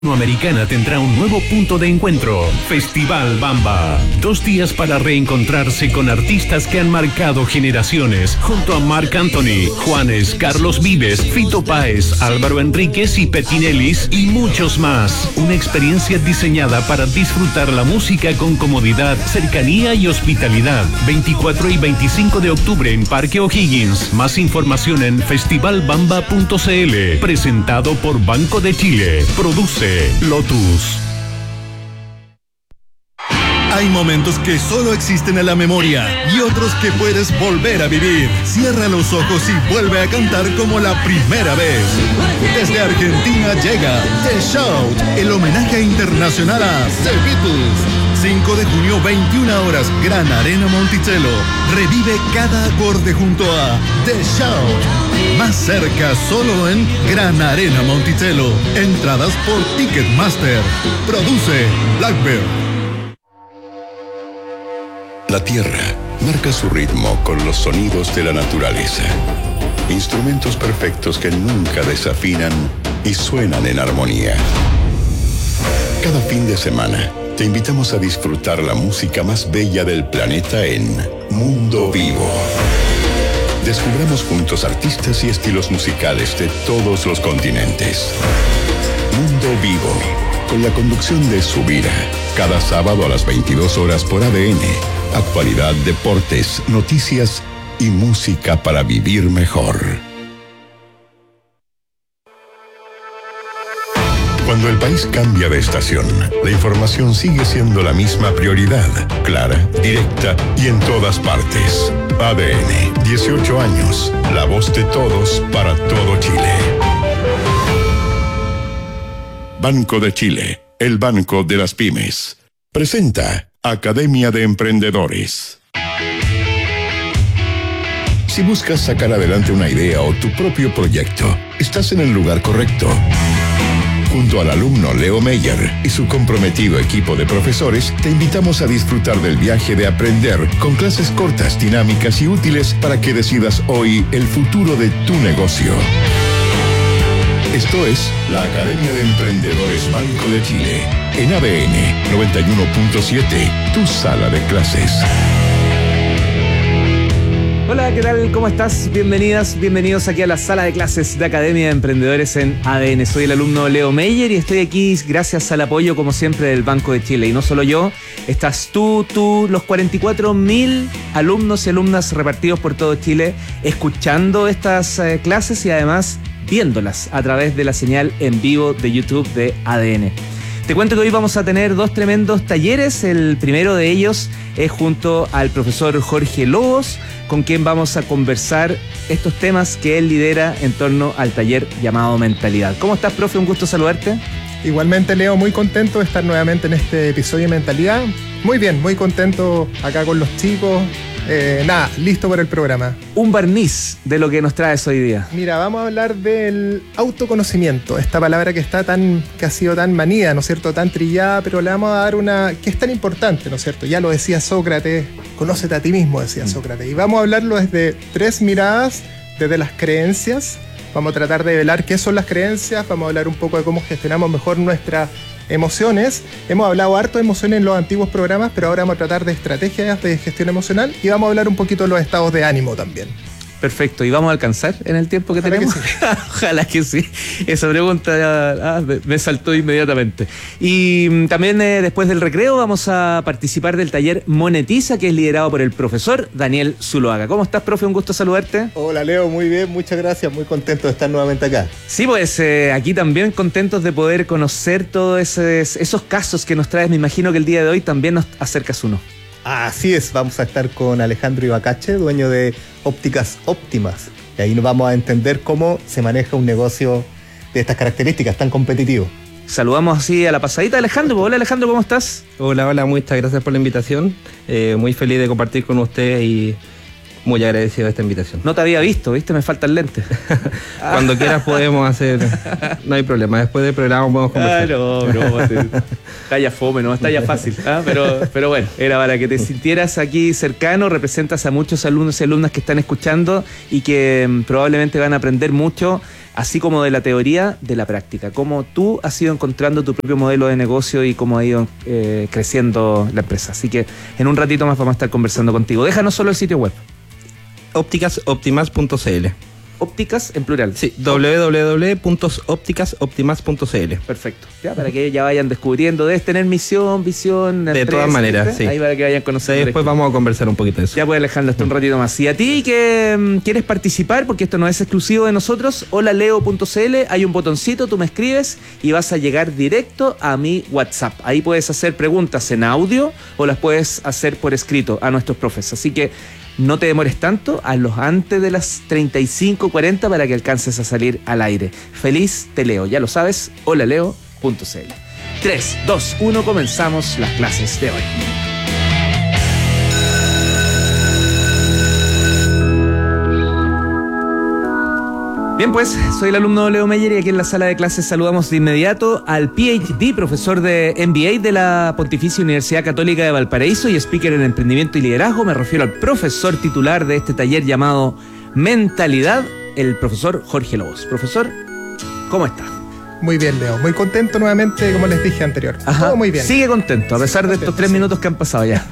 Americana tendrá un nuevo punto de encuentro, Festival Bamba. 2 días para reencontrarse con artistas que han marcado generaciones, junto a Marc Anthony, Juanes, Carlos Vives, Fito Páez, Álvaro Enríquez y Petinelis y muchos más. Una experiencia diseñada para disfrutar la música con comodidad, cercanía y hospitalidad. 24 y 25 de octubre en Parque O'Higgins. Más información en festivalbamba.cl. Presentado por Banco de Chile. Produce Lotus. Hay momentos que solo existen en la memoria y otros que puedes volver a vivir. Cierra los ojos y vuelve a cantar como la primera vez. Desde Argentina llega The Shout, el homenaje internacional a The Beatles. 5 de junio, 21 horas, Gran Arena Monticello. Revive cada acorde junto a The Shout. Más cerca, solo en Gran Arena Monticello. Entradas por Ticketmaster. Produce Blackbird. La tierra marca su ritmo con los sonidos de la naturaleza. Instrumentos perfectos que nunca desafinan y suenan en armonía. Cada fin de semana te invitamos a disfrutar la música más bella del planeta en Mundo Vivo. Descubramos juntos artistas y estilos musicales de todos los continentes. Mundo Vivo, con la conducción de Subira, cada sábado a las 22 horas por ADN. Actualidad, deportes, noticias y música para vivir mejor. Cuando el país cambia de estación, la información sigue siendo la misma prioridad, clara, directa y en todas partes. ADN, 18 años, la voz de todos para todo Chile. Banco de Chile, el banco de las pymes. Presenta Academia de Emprendedores. Si buscas sacar adelante una idea o tu propio proyecto, estás en el lugar correcto. Junto al alumno Leo Meyer y su comprometido equipo de profesores, te invitamos a disfrutar del viaje de aprender con clases cortas, dinámicas y útiles para que decidas hoy el futuro de tu negocio. Esto es la Academia de Emprendedores Banco de Chile, en ADN 91.7, tu sala de clases. Hola, ¿qué tal? ¿Cómo estás? Bienvenidas, bienvenidos aquí a la sala de clases de Academia de Emprendedores en ADN. Soy el alumno Leo Meyer y estoy aquí gracias al apoyo, como siempre, del Banco de Chile. Y no solo yo, estás tú, los 44.000 alumnos y alumnas repartidos por todo Chile, escuchando estas clases y además viéndolas a través de la señal en vivo de YouTube de ADN. Te cuento que hoy vamos a tener 2 tremendos talleres. El primero de ellos es junto al profesor Jorge Lobos, con quien vamos a conversar estos temas que él lidera en torno al taller llamado Mentalidad. ¿Cómo estás, profe? Un gusto saludarte. Igualmente, Leo, muy contento de estar nuevamente en este episodio de Mentalidad. Muy bien, muy contento acá con los chicos. Listo para el programa. Un barniz de lo que nos traes hoy día. Mira, vamos a hablar del autoconocimiento, esta palabra que ha sido tan manida, ¿no es cierto?, tan trillada, pero le vamos a dar una que es tan importante, ¿no es cierto? Ya lo decía Sócrates, conócete a ti mismo, decía Sócrates. Y vamos a hablarlo desde 3 miradas, desde las creencias. Vamos a tratar de velar qué son las creencias, vamos a hablar un poco de cómo gestionamos mejor nuestras emociones. Hemos hablado harto de emociones en los antiguos programas, pero ahora vamos a tratar de estrategias de gestión emocional y vamos a hablar un poquito de los estados de ánimo también. Perfecto, ¿y vamos a alcanzar en el tiempo que tenemos? Que sí. Ojalá que sí. Esa pregunta me saltó inmediatamente. Y también después del recreo vamos a participar del taller Monetiza, que es liderado por el profesor Daniel Zuloaga. ¿Cómo estás, profe? Un gusto saludarte. Hola, Leo, muy bien, muchas gracias, muy contento de estar nuevamente acá. Sí, pues aquí también contentos de poder conocer todos esos casos que nos traes. Me imagino que el día de hoy también nos acercas uno. Así es, vamos a estar con Alejandro Ibacache, dueño de Ópticas Óptimas. Y ahí nos vamos a entender cómo se maneja un negocio de estas características tan competitivo. Saludamos así a la pasadita, Alejandro. Hola, Alejandro, ¿cómo estás? Hola, muchas gracias por la invitación. Muy feliz de compartir con ustedes y muy agradecido de esta invitación. No te había visto, ¿viste? Me faltan lentes. Cuando quieras podemos hacer, no hay problema, después del programa podemos conversar. No, talla fome, no, talla fácil. Pero bueno, era para que te sintieras aquí cercano, representas a muchos alumnos y alumnas que están escuchando y que probablemente van a aprender mucho así como de la teoría, de la práctica, cómo tú has ido encontrando tu propio modelo de negocio y cómo ha ido creciendo la empresa. Así que en un ratito más vamos a estar conversando contigo. Déjanos solo el sitio web. Ópticasoptimas.cl. Ópticas en plural. Sí, www.ópticasoptimas.cl. Perfecto. Ya, para que ya vayan descubriendo. Debes tener misión, visión. De todas maneras, sí. Ahí para que vayan conociendo. Después vamos a conversar un poquito de eso. Ya pues, Alejandro, hasta un ratito más. Y a ti que quieres participar, porque esto no es exclusivo de nosotros, holaleo.cl, hay un botoncito, tú me escribes y vas a llegar directo a mi WhatsApp. Ahí puedes hacer preguntas en audio o las puedes hacer por escrito a nuestros profes. Así que no te demores tanto, hazlos antes de las 35:40 para que alcances a salir al aire. Feliz te leo, ya lo sabes, holaleo.cl. 3, 2, 1, comenzamos las clases de hoy. Bien, pues, soy el alumno Leo Meyer y aquí en la sala de clases saludamos de inmediato al PhD, profesor de MBA de la Pontificia Universidad Católica de Valparaíso y speaker en emprendimiento y liderazgo. Me refiero al profesor titular de este taller llamado Mentalidad, el profesor Jorge Lobos. Profesor, ¿cómo está? Muy bien, Leo. Muy contento nuevamente, como les dije anterior. Ajá. Todo muy bien. Sigue contento, a pesar de estos 3 minutos que han pasado ya.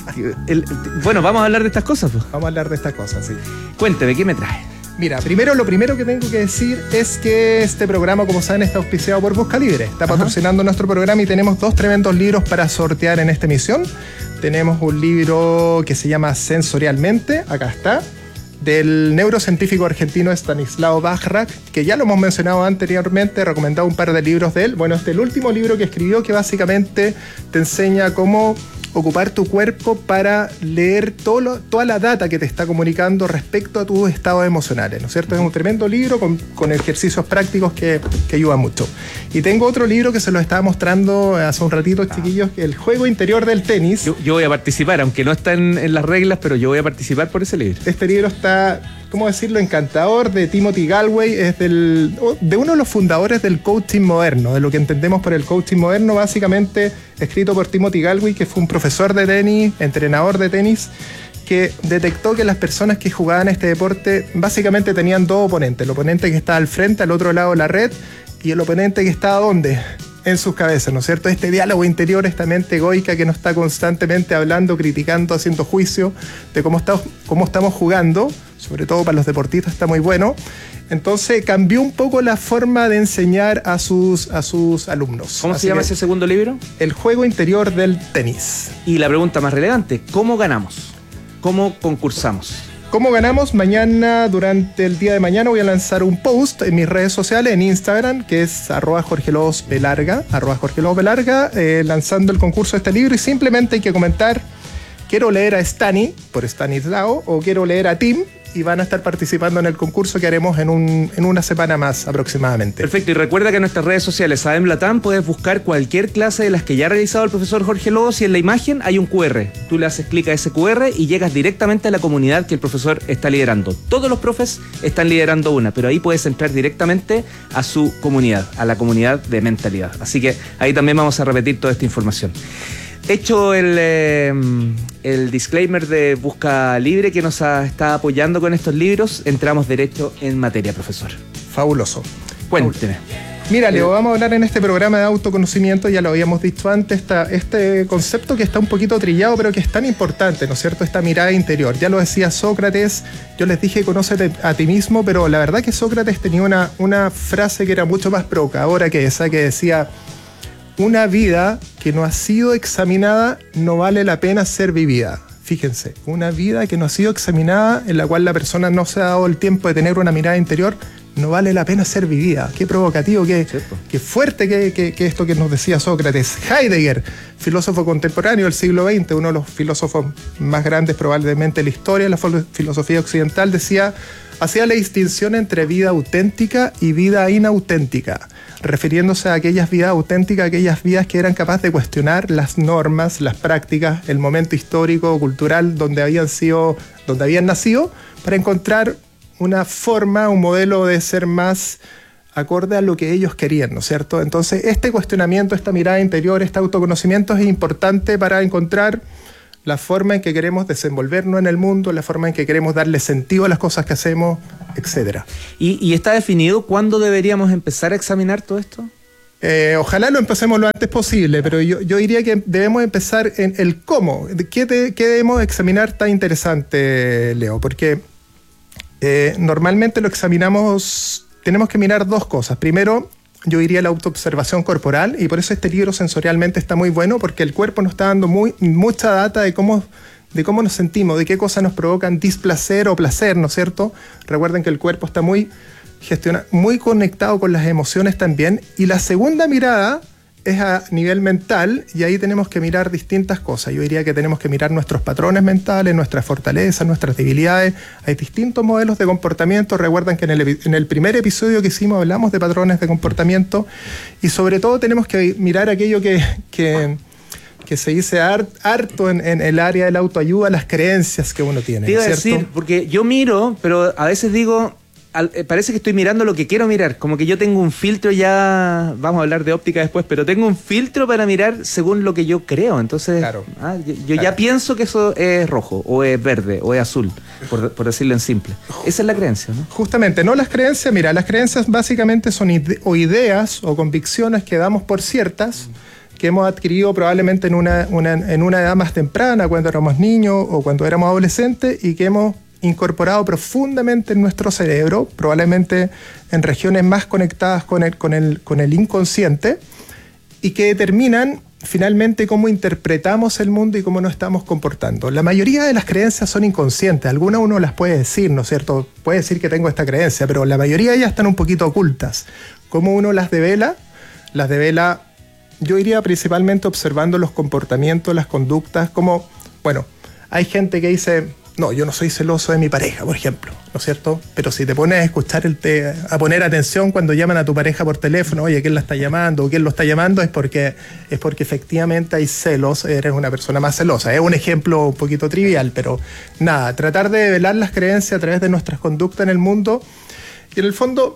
Bueno, vamos a hablar de estas cosas, pues. Vamos a hablar de estas cosas, sí. Cuénteme, ¿qué me trae? Mira, lo primero que tengo que decir es que este programa, como saben, está auspiciado por Busca Libre. Está patrocinando nuestro programa y tenemos 2 tremendos libros para sortear en esta emisión. Tenemos un libro que se llama Sensorialmente, acá está, del neurocientífico argentino Stanislao Bajrak, que ya lo hemos mencionado anteriormente, he recomendado un par de libros de él. Bueno, este es el último libro que escribió, que básicamente te enseña cómo ocupar tu cuerpo para leer toda la data que te está comunicando respecto a tus estados emocionales, ¿no es cierto? Es un tremendo libro con ejercicios prácticos que ayudan mucho. Y tengo otro libro que se lo estaba mostrando hace un ratito, chiquillos, El juego interior del tenis. Yo voy a participar, aunque no está en las reglas, pero yo voy a participar por ese libro. Este libro está, ¿cómo decirlo?, encantador, de Timothy Galway, es de uno de los fundadores del coaching moderno, de lo que entendemos por el coaching moderno, básicamente escrito por Timothy Galway, que fue un profesor de tenis, entrenador de tenis, que detectó que las personas que jugaban este deporte básicamente tenían 2 oponentes, el oponente que estaba al frente, al otro lado de la red, y el oponente que estaba ¿dónde? En sus cabezas, ¿no es cierto? Este diálogo interior, esta mente egoica que nos está constantemente hablando, criticando, haciendo juicio de cómo estamos jugando, sobre todo para los deportistas está muy bueno. Entonces cambió un poco la forma de enseñar a sus alumnos. ¿Cómo se llama ese segundo libro? El juego interior del tenis. Y la pregunta más relevante, ¿cómo ganamos? ¿Cómo concursamos? ¿Cómo ganamos? Mañana, durante el día de mañana, voy a lanzar un post en mis redes sociales, en Instagram, que es @JorgeLobosBelarga, lanzando el concurso de este libro, y simplemente hay que comentar: quiero leer a Stani, por Stanislao, o quiero leer a Tim, y van a estar participando en el concurso que haremos en una semana más aproximadamente. Perfecto, y recuerda que en nuestras redes sociales, ADEM Latam, puedes buscar cualquier clase de las que ya ha realizado el profesor Jorge Lobos, y en la imagen hay un QR. Tú le haces clic a ese QR y llegas directamente a la comunidad que el profesor está liderando. Todos los profes están liderando una, pero ahí puedes entrar directamente a su comunidad, a la comunidad de mentalidad. Así que ahí también vamos a repetir toda esta información. Hecho el disclaimer de Busca Libre que nos está apoyando con estos libros, entramos derecho en materia, profesor. Fabuloso. Cuénteme. Mira, Leo, vamos a hablar en este programa de autoconocimiento, ya lo habíamos dicho antes, este concepto que está un poquito trillado, pero que es tan importante, ¿no es cierto? Esta mirada interior. Ya lo decía Sócrates, yo les dije, conócete a ti mismo, pero la verdad que Sócrates tenía una frase que era mucho más provocadora que esa, que decía: una vida que no ha sido examinada no vale la pena ser vivida. Fíjense, una vida que no ha sido examinada, en la cual la persona no se ha dado el tiempo de tener una mirada interior, no vale la pena ser vivida. Qué provocativo, qué fuerte que esto que nos decía Sócrates. Heidegger, filósofo contemporáneo del siglo XX, uno de los filósofos más grandes probablemente de la historia de la filosofía occidental, hacía la distinción entre vida auténtica y vida inauténtica, refiriéndose a aquellas vidas auténticas, aquellas vidas que eran capaces de cuestionar las normas, las prácticas, el momento histórico, cultural donde habían nacido, para encontrar una forma, un modelo de ser más acorde a lo que ellos querían, ¿no es cierto? Entonces, este cuestionamiento, esta mirada interior, este autoconocimiento es importante para encontrar la forma en que queremos desenvolvernos en el mundo, la forma en que queremos darle sentido a las cosas que hacemos, etcétera. ¿Y está definido cuándo deberíamos empezar a examinar todo esto? Ojalá lo empecemos lo antes posible, pero yo diría que debemos empezar en el cómo. ¿Qué debemos examinar tan interesante, Leo? Porque normalmente lo examinamos, tenemos que mirar dos cosas. Primero, yo diría la autoobservación corporal, y por eso este libro sensorialmente está muy bueno, porque el cuerpo nos está dando mucha data de cómo nos sentimos, de qué cosas nos provocan displacer o placer, ¿no es cierto? Recuerden que el cuerpo está muy conectado con las emociones también. Y la segunda mirada es a nivel mental, y ahí tenemos que mirar distintas cosas. Yo diría que tenemos que mirar nuestros patrones mentales, nuestras fortalezas, nuestras debilidades. Hay distintos modelos de comportamiento. Recuerdan que en el primer episodio que hicimos hablamos de patrones de comportamiento, y sobre todo tenemos que mirar aquello que se dice harto en el área de la autoayuda, las creencias que uno tiene. Te iba a ¿cierto? decir, porque yo miro, pero a veces digo, parece que estoy mirando lo que quiero mirar, como que yo tengo un filtro ya, vamos a hablar de óptica después, pero tengo un filtro para mirar según lo que yo creo. Entonces, claro. Yo ya pienso que eso es rojo, o es verde, o es azul, por decirlo en simple. Esa es la creencia, ¿no? Justamente, no las creencias. Mira, las creencias básicamente son ideas o convicciones que damos por ciertas, que hemos adquirido probablemente en una edad más temprana, cuando éramos niños o cuando éramos adolescentes, y que hemos incorporado profundamente en nuestro cerebro, probablemente en regiones más conectadas con el inconsciente, y que determinan finalmente cómo interpretamos el mundo y cómo nos estamos comportando. La mayoría de las creencias son inconscientes, algunas uno las puede decir, ¿no es cierto? Puede decir que tengo esta creencia, pero la mayoría de ellas están un poquito ocultas. ¿Cómo uno las devela? Las devela, yo iría principalmente observando los comportamientos, las conductas, como, bueno, hay gente que dice, no, yo no soy celoso de mi pareja, por ejemplo, ¿no es cierto? Pero si te pones a escuchar, a poner atención cuando llaman a tu pareja por teléfono, oye, ¿quién la está llamando? ¿O quién lo está llamando? Es porque efectivamente hay celos, eres una persona más celosa. Es un ejemplo un poquito trivial, pero nada, tratar de develar las creencias a través de nuestras conductas en el mundo, y en el fondo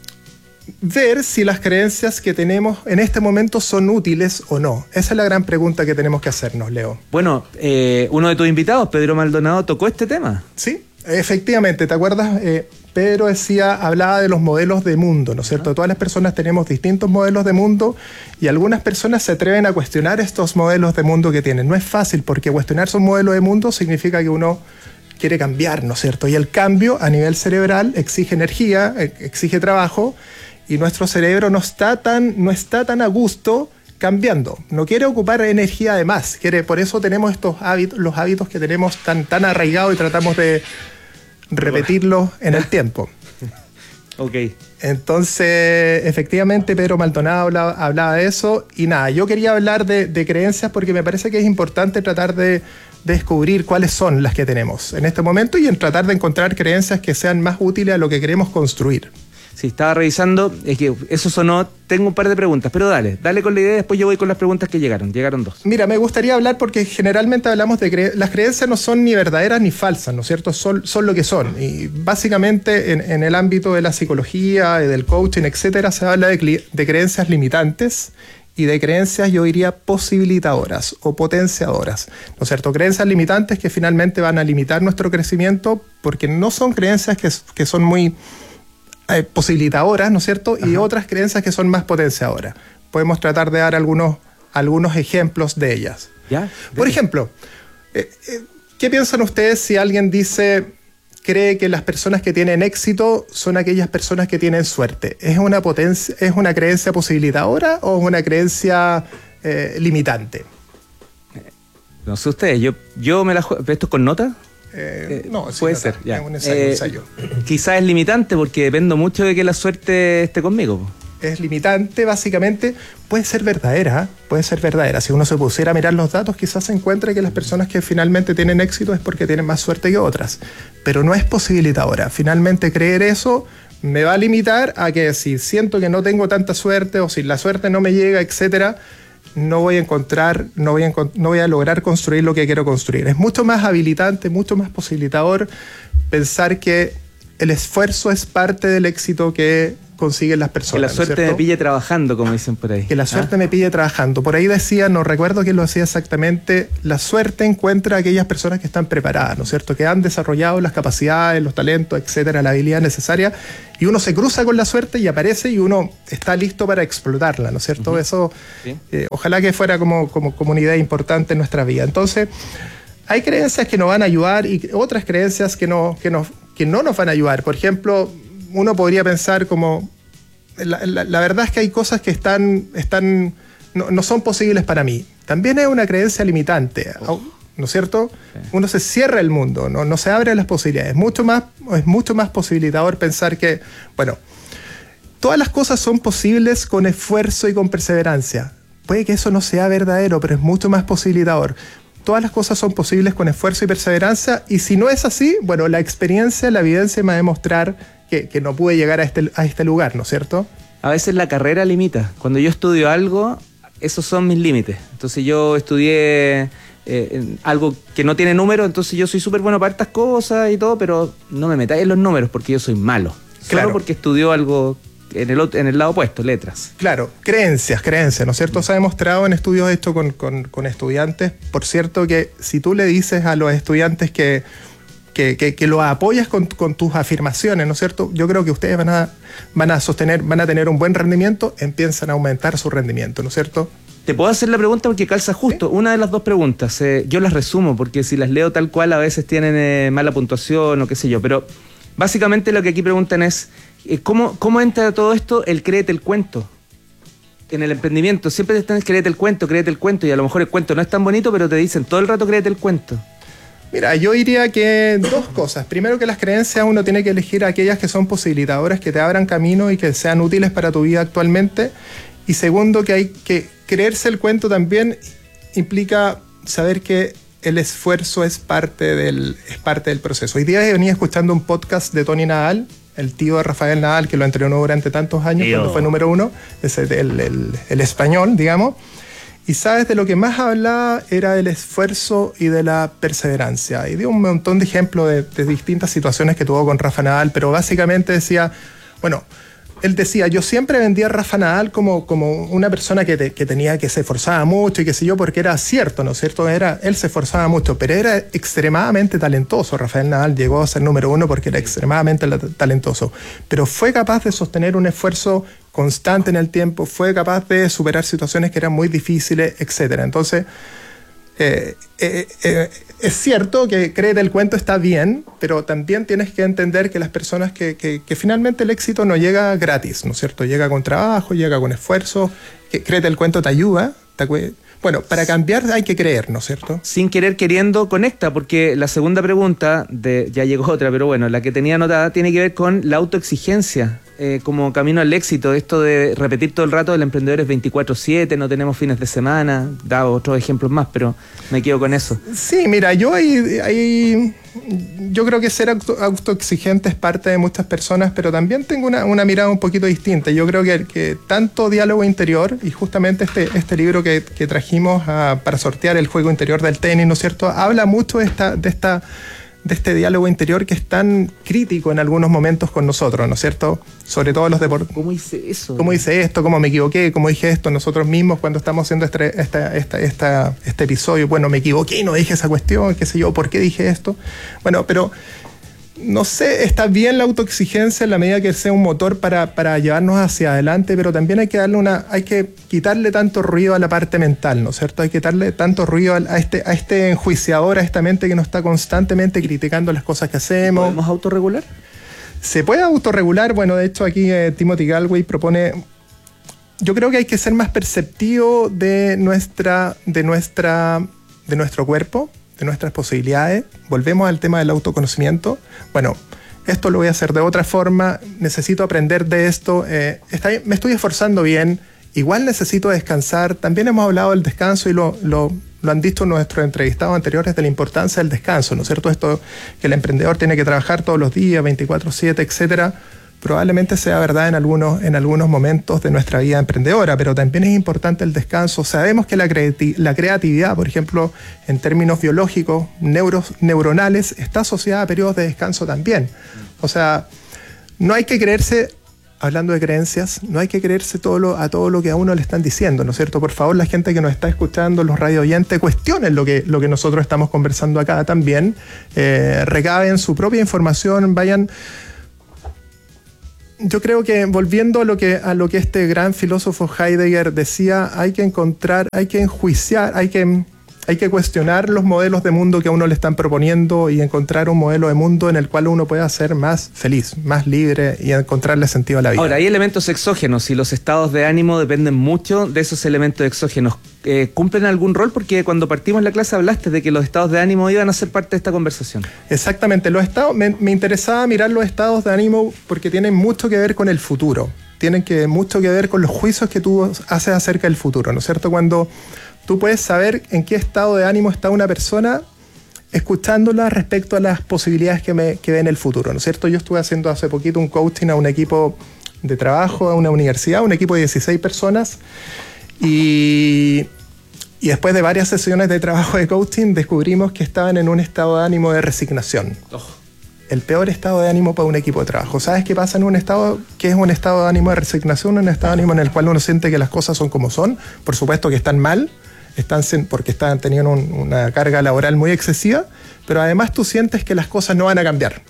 ver si las creencias que tenemos en este momento son útiles o no. Esa es la gran pregunta que tenemos que hacernos, Leo. Bueno, uno de tus invitados, Pedro Maldonado, tocó este tema. Sí, efectivamente. ¿Te acuerdas? Pedro hablaba de los modelos de mundo, ¿no es cierto? Todas las personas tenemos distintos modelos de mundo, y algunas personas se atreven a cuestionar estos modelos de mundo que tienen. No es fácil, porque cuestionarse un modelo de mundo significa que uno quiere cambiar, ¿no es cierto? Y el cambio a nivel cerebral exige energía, exige trabajo, y nuestro cerebro no está tan a gusto cambiando. No quiere ocupar energía de más. Por eso tenemos los hábitos que tenemos tan arraigados, y tratamos de repetirlos en el tiempo. Ok. Entonces, efectivamente, Pedro Maldonado hablaba de eso. Y nada, yo quería hablar de creencias porque me parece que es importante tratar de descubrir cuáles son las que tenemos en este momento, y en tratar de encontrar creencias que sean más útiles a lo que queremos construir. Sí, estaba revisando, es que eso sonó, tengo un par de preguntas, pero dale con la idea, después yo voy con las preguntas que llegaron dos. Mira, me gustaría hablar, porque generalmente hablamos de las creencias no son ni verdaderas ni falsas, ¿no es cierto? Son lo que son, y básicamente en el ámbito de la psicología, del coaching, etcétera, se habla de creencias limitantes y de creencias, yo diría, posibilitadoras o potenciadoras, ¿no es cierto? Creencias limitantes que finalmente van a limitar nuestro crecimiento, porque no son creencias que son muy posibilitadoras, ¿no es cierto? Ajá. Y otras creencias que son más potenciadoras. Podemos tratar de dar algunos ejemplos de ellas. ¿Ya? Por ejemplo, ¿qué piensan ustedes si alguien cree que las personas que tienen éxito son aquellas personas que tienen suerte? ¿Es una creencia posibilitadora o es una creencia limitante? No sé ustedes, yo me la juego. ¿Esto es con nota? No, puede ser, ya. Es un ensayo. Quizás es limitante porque dependo mucho de que la suerte esté conmigo. Es limitante, básicamente. Puede ser verdadera. Si uno se pusiera a mirar los datos, quizás se encuentre que las personas que finalmente tienen éxito es porque tienen más suerte que otras, pero no es posibilitadora. Finalmente, creer eso me va a limitar a que si siento que no tengo tanta suerte, o si la suerte no me llega, etcétera, no voy a lograr construir lo que quiero construir. Es mucho más habilitante, mucho más posibilitador pensar que el esfuerzo es parte del éxito que consiguen las personas. Que la suerte me pille trabajando, como dicen por ahí. Que la suerte me pille trabajando. Por ahí decía, no recuerdo quién lo decía exactamente, la suerte encuentra a aquellas personas que están preparadas, ¿no es cierto? Que han desarrollado las capacidades, los talentos, etcétera, la habilidad necesaria, y uno se cruza con la suerte y aparece y uno está listo para explotarla, ¿no es cierto? Eso, ¿sí? Ojalá que fuera como una idea importante en nuestra vida. Entonces, hay creencias que nos van a ayudar y otras creencias que no nos van a ayudar. Por ejemplo, uno podría pensar como, la verdad es que hay cosas que no son posibles para mí. También es una creencia limitante, ¿no es cierto? Sí. Uno se cierra el mundo, no se abre las posibilidades. Es mucho más posibilitador pensar que, bueno, todas las cosas son posibles con esfuerzo y con perseverancia. Puede que eso no sea verdadero, pero es mucho más posibilitador. Todas las cosas son posibles con esfuerzo y perseverancia, y si no es así, bueno, la experiencia, la evidencia me va a demostrar que no pude llegar a este lugar, ¿no es cierto? A veces la carrera limita. Cuando yo estudio algo, esos son mis límites. Entonces yo estudié algo que no tiene número, entonces yo soy súper bueno para estas cosas y todo, pero no me metáis en los números porque yo soy malo. Claro. Solo porque estudió algo en el lado opuesto, letras. Claro, creencias, ¿no es cierto? Se ha demostrado en estudios hechos con estudiantes, por cierto, que si tú le dices a los estudiantes que lo apoyas con tus afirmaciones, ¿no es cierto? Yo creo que ustedes van a tener un buen rendimiento, empiezan a aumentar su rendimiento, ¿no es cierto? Te puedo hacer la pregunta porque calza justo. ¿Sí? Una de las dos preguntas, yo las resumo porque si las leo tal cual a veces tienen mala puntuación o qué sé yo, pero básicamente lo que aquí preguntan es ¿cómo entra todo esto el créete el cuento? En el emprendimiento siempre te están créete el cuento y a lo mejor el cuento no es tan bonito, pero te dicen todo el rato créete el cuento. Mira, yo diría que dos cosas. Primero, que las creencias uno tiene que elegir aquellas que son posibilitadoras, que te abran camino y que sean útiles para tu vida actualmente. Y segundo, que hay que creerse el cuento también implica saber que el esfuerzo es parte del proceso. Hoy día venía escuchando un podcast de Tony Nadal, el tío de Rafael Nadal, que lo entrenó durante tantos años, cuando fue número 1, el español, digamos. Y sabes, de lo que más hablaba era del esfuerzo y de la perseverancia. Y dio un montón de ejemplos de distintas situaciones que tuvo con Rafa Nadal, pero básicamente decía, bueno, él decía, yo siempre vendía a Rafa Nadal como una persona que se esforzaba mucho y qué sé yo, porque era cierto, ¿no es cierto? Él se esforzaba mucho, pero era extremadamente talentoso. Rafael Nadal llegó a ser número 1 porque era extremadamente talentoso, pero fue capaz de sostener un esfuerzo constante en el tiempo, fue capaz de superar situaciones que eran muy difíciles, etc. Entonces, es cierto que créete el cuento está bien, pero también tienes que entender que las personas que finalmente el éxito no llega gratis, ¿no es cierto? Llega con trabajo, llega con esfuerzo, que créete el cuento te ayuda. Bueno, para cambiar hay que creer, ¿no es cierto? Sin querer queriendo conecta, porque la segunda pregunta, ya llegó otra, pero bueno, la que tenía anotada tiene que ver con la autoexigencia como camino al éxito. Esto de repetir todo el rato, el emprendedor es 24/7, no tenemos fines de semana, dado otros ejemplos más, pero me quedo con eso. Sí, mira, yo creo que ser autoexigente es parte de muchas personas, pero también tengo una mirada un poquito distinta. Yo creo que tanto diálogo interior, y justamente este libro que trajimos para sortear el juego interior del tenis, ¿no es cierto?, habla mucho de este diálogo interior que es tan crítico en algunos momentos con nosotros, ¿no es cierto? Sobre todo los deportes. ¿Cómo hice eso? ¿Cómo hice esto? ¿Cómo me equivoqué? ¿Cómo dije esto? Nosotros mismos cuando estamos haciendo este episodio, bueno, me equivoqué, no dije esa cuestión, qué sé yo, ¿por qué dije esto? Bueno, pero no sé, está bien la autoexigencia en la medida que sea un motor para llevarnos hacia adelante, pero también hay que quitarle tanto ruido a la parte mental, ¿no es cierto? Hay que quitarle tanto ruido a este enjuiciador, a esta mente que nos está constantemente criticando las cosas que hacemos. ¿Podemos autorregular? Se puede autorregular. Bueno, de hecho aquí Timothy Galway propone, yo creo que hay que ser más perceptivo de nuestro cuerpo, de nuestras posibilidades. Volvemos al tema del autoconocimiento. Bueno, esto lo voy a hacer de otra forma, necesito aprender de esto, me estoy esforzando bien, igual necesito descansar. También hemos hablado del descanso y lo han dicho nuestros entrevistados anteriores de la importancia del descanso, ¿no es cierto? Esto que el emprendedor tiene que trabajar todos los días, 24/7, etcétera. Probablemente sea verdad en algunos momentos de nuestra vida emprendedora, pero también es importante el descanso. Sabemos que la creatividad, por ejemplo, en términos biológicos, neuronales, está asociada a periodos de descanso también. O sea, no hay que creerse hablando de creencias, no hay que creerse a todo lo que a uno le están diciendo, ¿no es cierto? Por favor, la gente que nos está escuchando, los radio oyentes, cuestionen lo que nosotros estamos conversando acá también, recaben su propia información, vayan. Yo creo que volviendo a lo que este gran filósofo Heidegger decía, hay que enjuiciar, hay que cuestionar los modelos de mundo que a uno le están proponiendo y encontrar un modelo de mundo en el cual uno pueda ser más feliz, más libre y encontrarle sentido a la vida. Ahora, hay elementos exógenos y los estados de ánimo dependen mucho de esos elementos exógenos. ¿Cumplen algún rol? Porque cuando partimos la clase hablaste de que los estados de ánimo iban a ser parte de esta conversación. Exactamente. Los estados, me interesaba mirar los estados de ánimo porque tienen mucho que ver con el futuro. Tienen mucho que ver con los juicios que tú haces acerca del futuro, ¿no es cierto? Cuando tú puedes saber en qué estado de ánimo está una persona escuchándola respecto a las posibilidades que ve en el futuro, ¿no es cierto? Yo estuve haciendo hace poquito un coaching a un equipo de trabajo, a una universidad, un equipo de 16 personas, y después de varias sesiones de trabajo de coaching descubrimos que estaban en un estado de ánimo de resignación. El peor estado de ánimo para un equipo de trabajo. ¿Sabes qué pasa en un estado que es un estado de ánimo de resignación? Un estado de ánimo en el cual uno siente que las cosas son como son. Por supuesto que están mal, porque están teniendo una carga laboral muy excesiva, pero además tú sientes que las cosas no van a cambiar.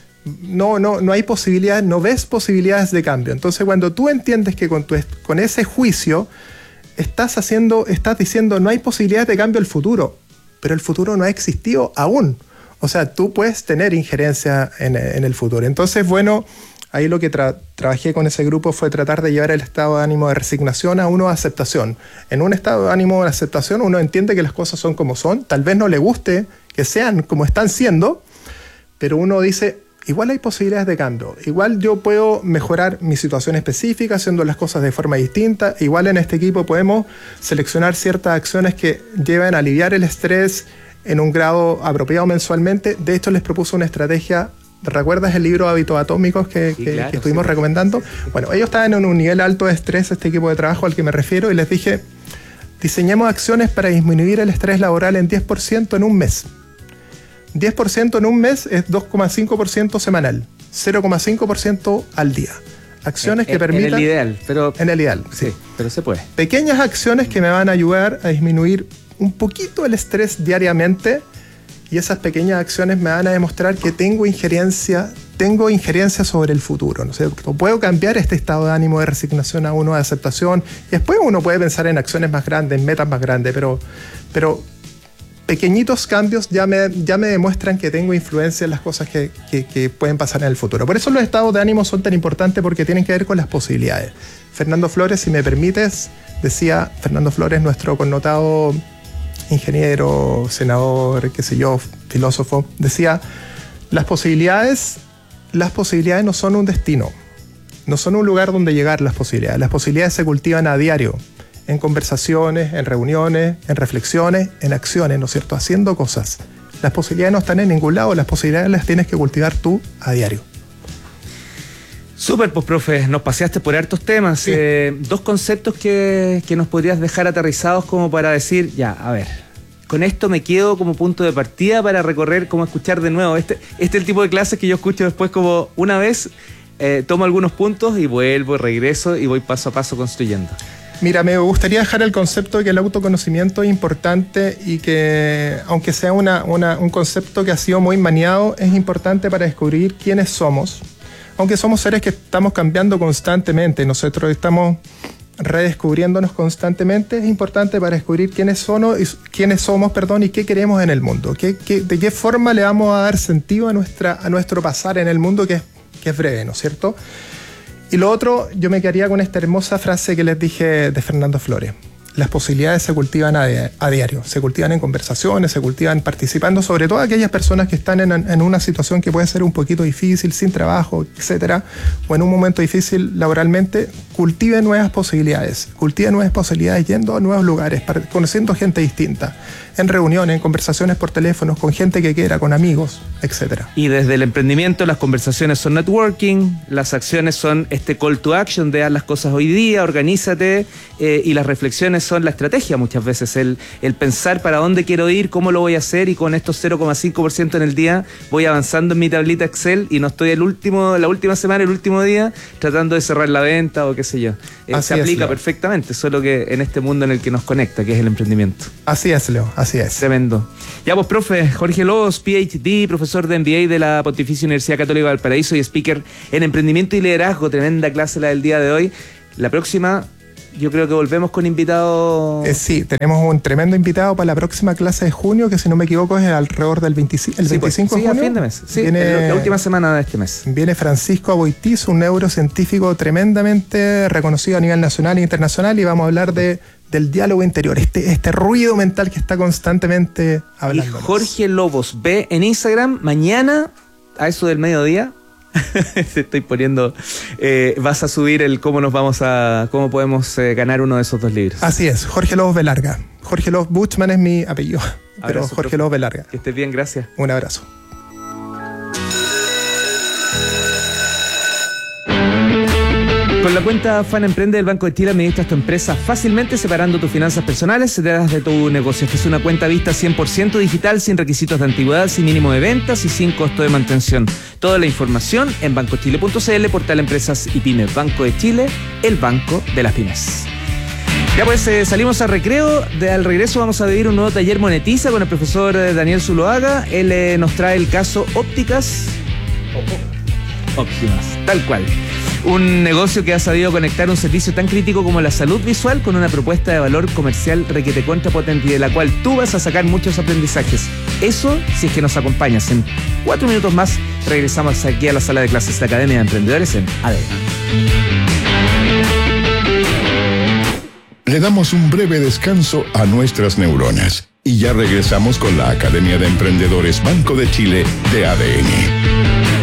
No hay posibilidades, no ves posibilidades de cambio. Entonces cuando tú entiendes que con ese juicio estás diciendo no hay posibilidades de cambio del futuro, pero el futuro no ha existido aún. O sea, tú puedes tener injerencia en el futuro. Entonces, bueno, ahí lo que trabajé con ese grupo fue tratar de llevar el estado de ánimo de resignación a uno de aceptación. En un estado de ánimo de aceptación uno entiende que las cosas son como son, tal vez no le guste que sean como están siendo, pero uno dice, igual hay posibilidades de cambio, igual yo puedo mejorar mi situación específica haciendo las cosas de forma distinta, igual en este equipo podemos seleccionar ciertas acciones que lleven a aliviar el estrés en un grado apropiado mensualmente. De hecho, les propuse una estrategia. ¿Recuerdas el libro Hábitos Atómicos que estuvimos recomendando? Bueno, ellos estaban en un nivel alto de estrés, este equipo de trabajo al que me refiero, y les dije, diseñemos acciones para disminuir el estrés laboral en 10% en un mes. 10% en un mes es 2,5% semanal, 0,5% al día. Acciones que permitan... En el ideal, pero... En el ideal, sí. Pero se puede. Pequeñas acciones que me van a ayudar a disminuir un poquito el estrés diariamente, y esas pequeñas acciones me van a demostrar que tengo injerencia sobre el futuro, ¿no es cierto? Puedo cambiar este estado de ánimo de resignación a uno de aceptación, y después uno puede pensar en acciones más grandes, en metas más grandes, pero pequeñitos cambios ya me demuestran que tengo influencia en las cosas que pueden pasar en el futuro. Por eso los estados de ánimo son tan importantes, porque tienen que ver con las posibilidades. Fernando Flores, si me permites, decía Fernando Flores, nuestro connotado ingeniero, senador, qué sé yo, filósofo, decía, las posibilidades no son un destino, no son un lugar donde llegar las posibilidades se cultivan a diario, en conversaciones, en reuniones, en reflexiones, en acciones, ¿no es cierto?, haciendo cosas. Las posibilidades no están en ningún lado, las posibilidades las tienes que cultivar tú a diario. Súper, pues, profe, nos paseaste por hartos temas. Sí. Dos conceptos que nos podrías dejar aterrizados como para decir, ya, a ver, con esto me quedo como punto de partida para recorrer, como escuchar de nuevo. Este es el tipo de clases que yo escucho después como una vez, tomo algunos puntos y vuelvo, regreso y voy paso a paso construyendo. Mira, me gustaría dejar el concepto de que el autoconocimiento es importante y que, aunque sea un concepto que ha sido muy maniado, es importante para descubrir quiénes somos. Aunque somos seres que estamos cambiando constantemente, nosotros estamos redescubriéndonos constantemente, es importante para descubrir quiénes somos y qué queremos en el mundo, de qué forma le vamos a dar sentido a nuestro pasar en el mundo, que es breve, ¿no es cierto? Y lo otro, yo me quedaría con esta hermosa frase que les dije de Fernando Flores. Las posibilidades se cultivan a diario, se cultivan en conversaciones, se cultivan participando, sobre todo aquellas personas que están en una situación que puede ser un poquito difícil, sin trabajo, etcétera, o en un momento difícil laboralmente. Cultiven nuevas posibilidades yendo a nuevos lugares, conociendo gente distinta, en reuniones, en conversaciones por teléfono, con gente que quiera, con amigos, etcétera. Y desde el emprendimiento las conversaciones son networking, las acciones son este call to action de haz las cosas hoy día, organízate, y las reflexiones son la estrategia muchas veces, el pensar para dónde quiero ir, cómo lo voy a hacer, y con estos 0,5% en el día voy avanzando en mi tablita Excel y no estoy la última semana, el último día, tratando de cerrar la venta o qué sé yo. Se aplica perfectamente, solo que en este mundo en el que nos conecta, que es el emprendimiento. Así es, Leo, así es. Tremendo. Ya pues, profe, Jorge Lobos, PhD, profesor de MBA de la Pontificia Universidad Católica de Valparaíso y speaker en emprendimiento y liderazgo. Tremenda clase la del día de hoy. La próxima, yo creo que volvemos con invitados. Sí, tenemos un tremendo invitado para la próxima clase de junio, que si no me equivoco es alrededor del 25 de junio. A fin de mes. Sí, viene, la última semana de este mes. Viene Francisco Aboitiz, un neurocientífico tremendamente reconocido a nivel nacional e internacional, y vamos a hablar del diálogo interior, este ruido mental que está constantemente hablando. Y Jorge Lobos, ve en Instagram, mañana, a eso del mediodía, te estoy poniendo, vas a subir el cómo podemos ganar uno de esos 2 libros. Así es, Jorge Lobos Velarga. Jorge Lobos Buchman es mi apellido, pero abrazo, Jorge Lobos Velarga. Que estés bien, gracias. Un abrazo. Con la cuenta Fan Emprende del Banco de Chile administras tu empresa fácilmente, separando tus finanzas personales detrás de tu negocio. Esta es una cuenta vista 100% digital, sin requisitos de antigüedad, sin mínimo de ventas y sin costo de mantención. Toda la información en bancochile.cl, portal Empresas y Pymes. Banco de Chile, el banco de las pymes. Ya pues, salimos a recreo. Al regreso vamos a vivir un nuevo taller Monetiza con el profesor Daniel Zuloaga. Él nos trae el caso Ópticas Óptimas, tal cual. Un negocio que ha sabido conectar un servicio tan crítico como la salud visual con una propuesta de valor comercial requete contrapotente y de la cual tú vas a sacar muchos aprendizajes. Eso si es que nos acompañas. En 4 minutos más regresamos aquí a la sala de clases de Academia de Emprendedores en ADN. Le damos un breve descanso a nuestras neuronas y ya regresamos con la Academia de Emprendedores Banco de Chile de ADN.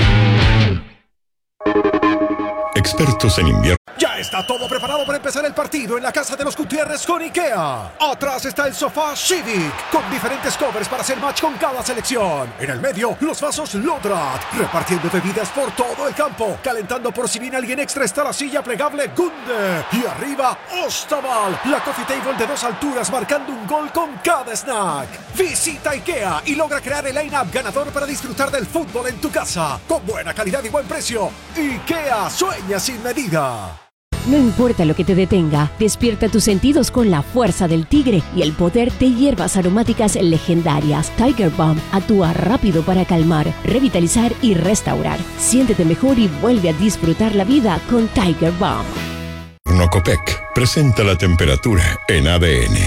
Expertos en invierno. Ya está todo preparado para empezar el partido en la casa de los Gutiérrez con IKEA. Atrás está el sofá Civic, con diferentes covers para hacer match con cada selección. En el medio, los vasos Lodrat, repartiendo bebidas por todo el campo. Calentando por si viene alguien extra está la silla plegable Gunde. Y arriba, Ostaval, la coffee table de 2 alturas marcando un gol con cada snack. Visita IKEA y logra crear el line-up ganador para disfrutar del fútbol en tu casa. Con buena calidad y buen precio. IKEA, sueña sin medida. No importa lo que te detenga, despierta tus sentidos con la fuerza del tigre y el poder de hierbas aromáticas legendarias. Tiger Balm actúa rápido para calmar, revitalizar y restaurar. Siéntete mejor y vuelve a disfrutar la vida con Tiger Balm. Nocopec presenta la temperatura en ADN.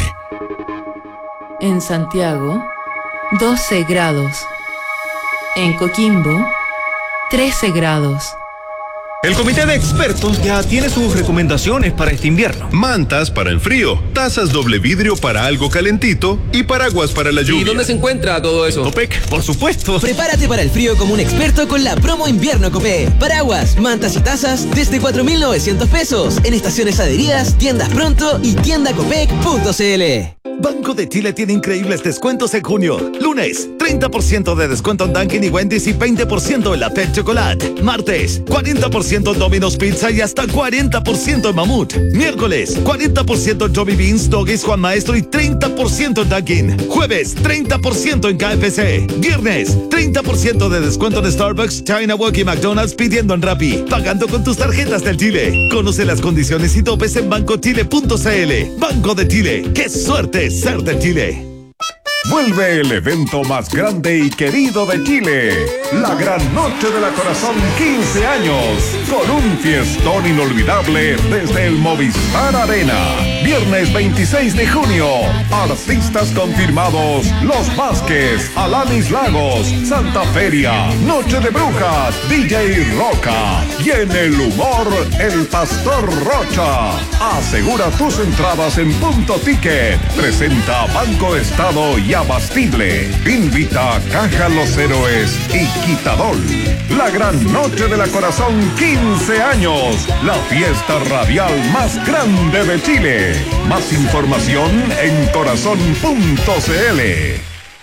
En Santiago, 12 grados. En Coquimbo, 13 grados. El comité de expertos ya tiene sus recomendaciones para este invierno. Mantas para el frío, tazas doble vidrio para algo calentito y paraguas para la lluvia. ¿Y dónde se encuentra todo eso? Copec, por supuesto. Prepárate para el frío como un experto con la promo invierno Copec. Paraguas, mantas y tazas desde 4.900 pesos en estaciones adheridas, tiendas pronto y tiendacopec.cl. Banco de Chile tiene increíbles descuentos en junio. Lunes, 30% de descuento en Dunkin' y Wendy's y 20% en la Pet Chocolate. Martes, 40% en Domino's Pizza y hasta 40% en Mamut. Miércoles, 40% en Johnny Beans, Doggies, Juan Maestro y 30% en Dunkin'. Jueves, 30% en KFC. Viernes, 30% de descuento en Starbucks, China Walk y McDonald's pidiendo en Rappi. Pagando con tus tarjetas del Chile. Conoce las condiciones y topes en bancochile.cl. Banco de Chile. ¡Qué suerte ser de Chile! Vuelve el evento más grande y querido de Chile, la Gran Noche de la Corazón 15 años, con un fiestón inolvidable desde el Movistar Arena. Viernes 26 de junio, artistas confirmados, Los Vázquez, Alanis Lagos, Santa Feria, Noche de Brujas, DJ Roca y en el humor, el Pastor Rocha. Asegura tus entradas en Punto Ticket. Presenta Banco Estado y Abastible. Invita Caja Los Héroes y Quitadol. La Gran Noche de la Corazón 15 años. La fiesta radial más grande de Chile. Más información en corazón.cl.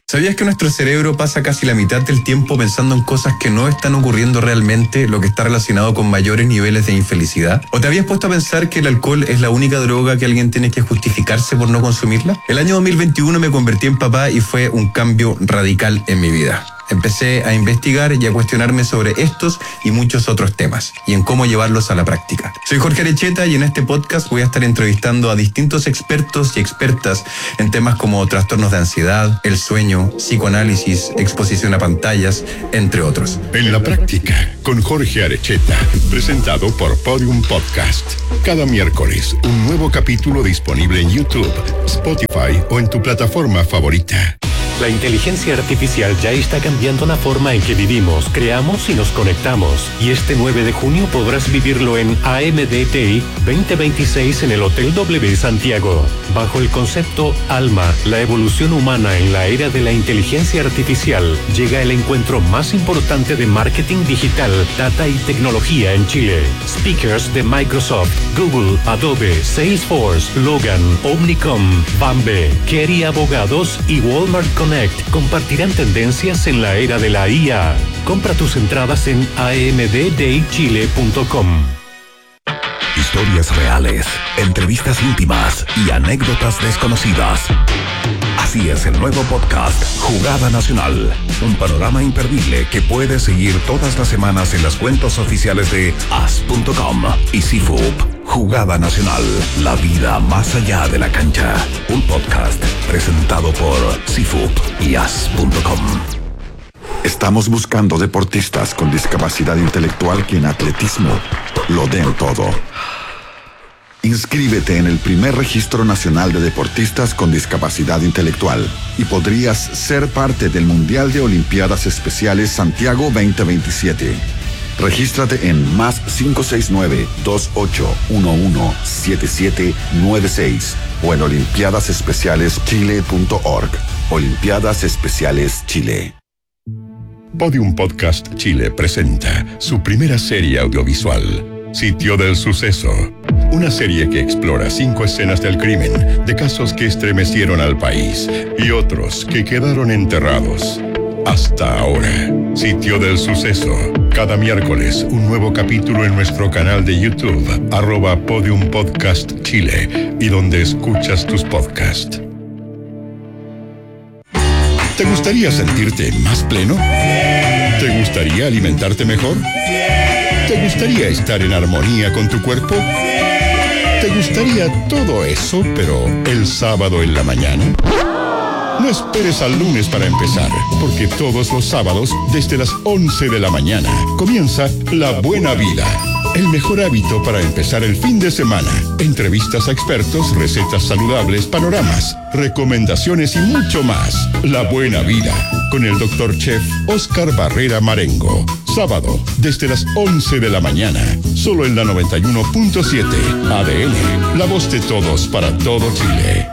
¿Sabías que nuestro cerebro pasa casi la mitad del tiempo pensando en cosas que no están ocurriendo realmente, lo que está relacionado con mayores niveles de infelicidad? ¿O te habías puesto a pensar que el alcohol es la única droga que alguien tiene que justificarse por no consumirla? El año 2021 me convertí en papá y fue un cambio radical en mi vida. Empecé a investigar y a cuestionarme sobre estos y muchos otros temas y en cómo llevarlos a la práctica. Soy Jorge Arecheta y en este podcast voy a estar entrevistando a distintos expertos y expertas en temas como trastornos de ansiedad, el sueño, psicoanálisis, exposición a pantallas, entre otros. En la práctica, con Jorge Arecheta, presentado por Podium Podcast. Cada miércoles, un nuevo capítulo disponible en YouTube, Spotify o en tu plataforma favorita. La inteligencia artificial ya está cambiando la forma en que vivimos, creamos y nos conectamos. Y este 9 de junio podrás vivirlo en AMDTI 2026 en el Hotel W Santiago. Bajo el concepto Alma, la evolución humana en la era de la inteligencia artificial, llega el encuentro más importante de marketing digital, data y tecnología en Chile. Speakers de Microsoft, Google, Adobe, Salesforce, Logan, Omnicom, Bambe, Kerry Abogados y Walmart Connect compartirán tendencias en la era de la IA. Compra tus entradas en amddaychile.com. Historias reales, entrevistas íntimas y anécdotas desconocidas. Así es el nuevo podcast Jugada Nacional, un panorama imperdible que puedes seguir todas las semanas en las cuentas oficiales de as.com y CIFUP. Jugada Nacional, la vida más allá de la cancha. Un podcast presentado por CIFUP y as.com. Estamos buscando deportistas con discapacidad intelectual que en atletismo lo den todo. Inscríbete en el primer registro nacional de deportistas con discapacidad intelectual y podrías ser parte del Mundial de Olimpiadas Especiales Santiago 2027. Regístrate en más 569-2811-7796 o en olimpiadasespecialeschile.org. Olimpiadas Especiales Chile. Podium Podcast Chile presenta su primera serie audiovisual, Sitio del Suceso. Una serie que explora 5 escenas del crimen, de casos que estremecieron al país y otros que quedaron enterrados. Hasta ahora, Sitio del Suceso. Cada miércoles, un nuevo capítulo en nuestro canal de YouTube, @Podium Podcast Chile, y donde escuchas tus podcasts. ¿Te gustaría sentirte más pleno? ¿Te gustaría alimentarte mejor? ¿Te gustaría estar en armonía con tu cuerpo? ¿Te gustaría todo eso, pero el sábado en la mañana? No esperes al lunes para empezar, porque todos los sábados, desde las 11 de la mañana, comienza La Buena Vida. El mejor hábito para empezar el fin de semana. Entrevistas a expertos, recetas saludables, panoramas, recomendaciones y mucho más. La Buena Vida, con el Dr. Chef Oscar Barrera Marengo. Sábado, desde las 11 de la mañana, solo en la 91.7 ADN, la voz de todos para todo Chile.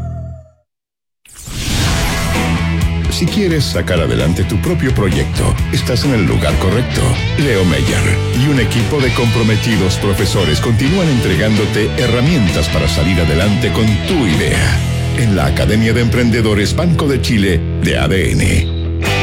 Si quieres sacar adelante tu propio proyecto, estás en el lugar correcto. Leo Meyer y un equipo de comprometidos profesores continúan entregándote herramientas para salir adelante con tu idea. En la Academia de Emprendedores Banco de Chile de ADN.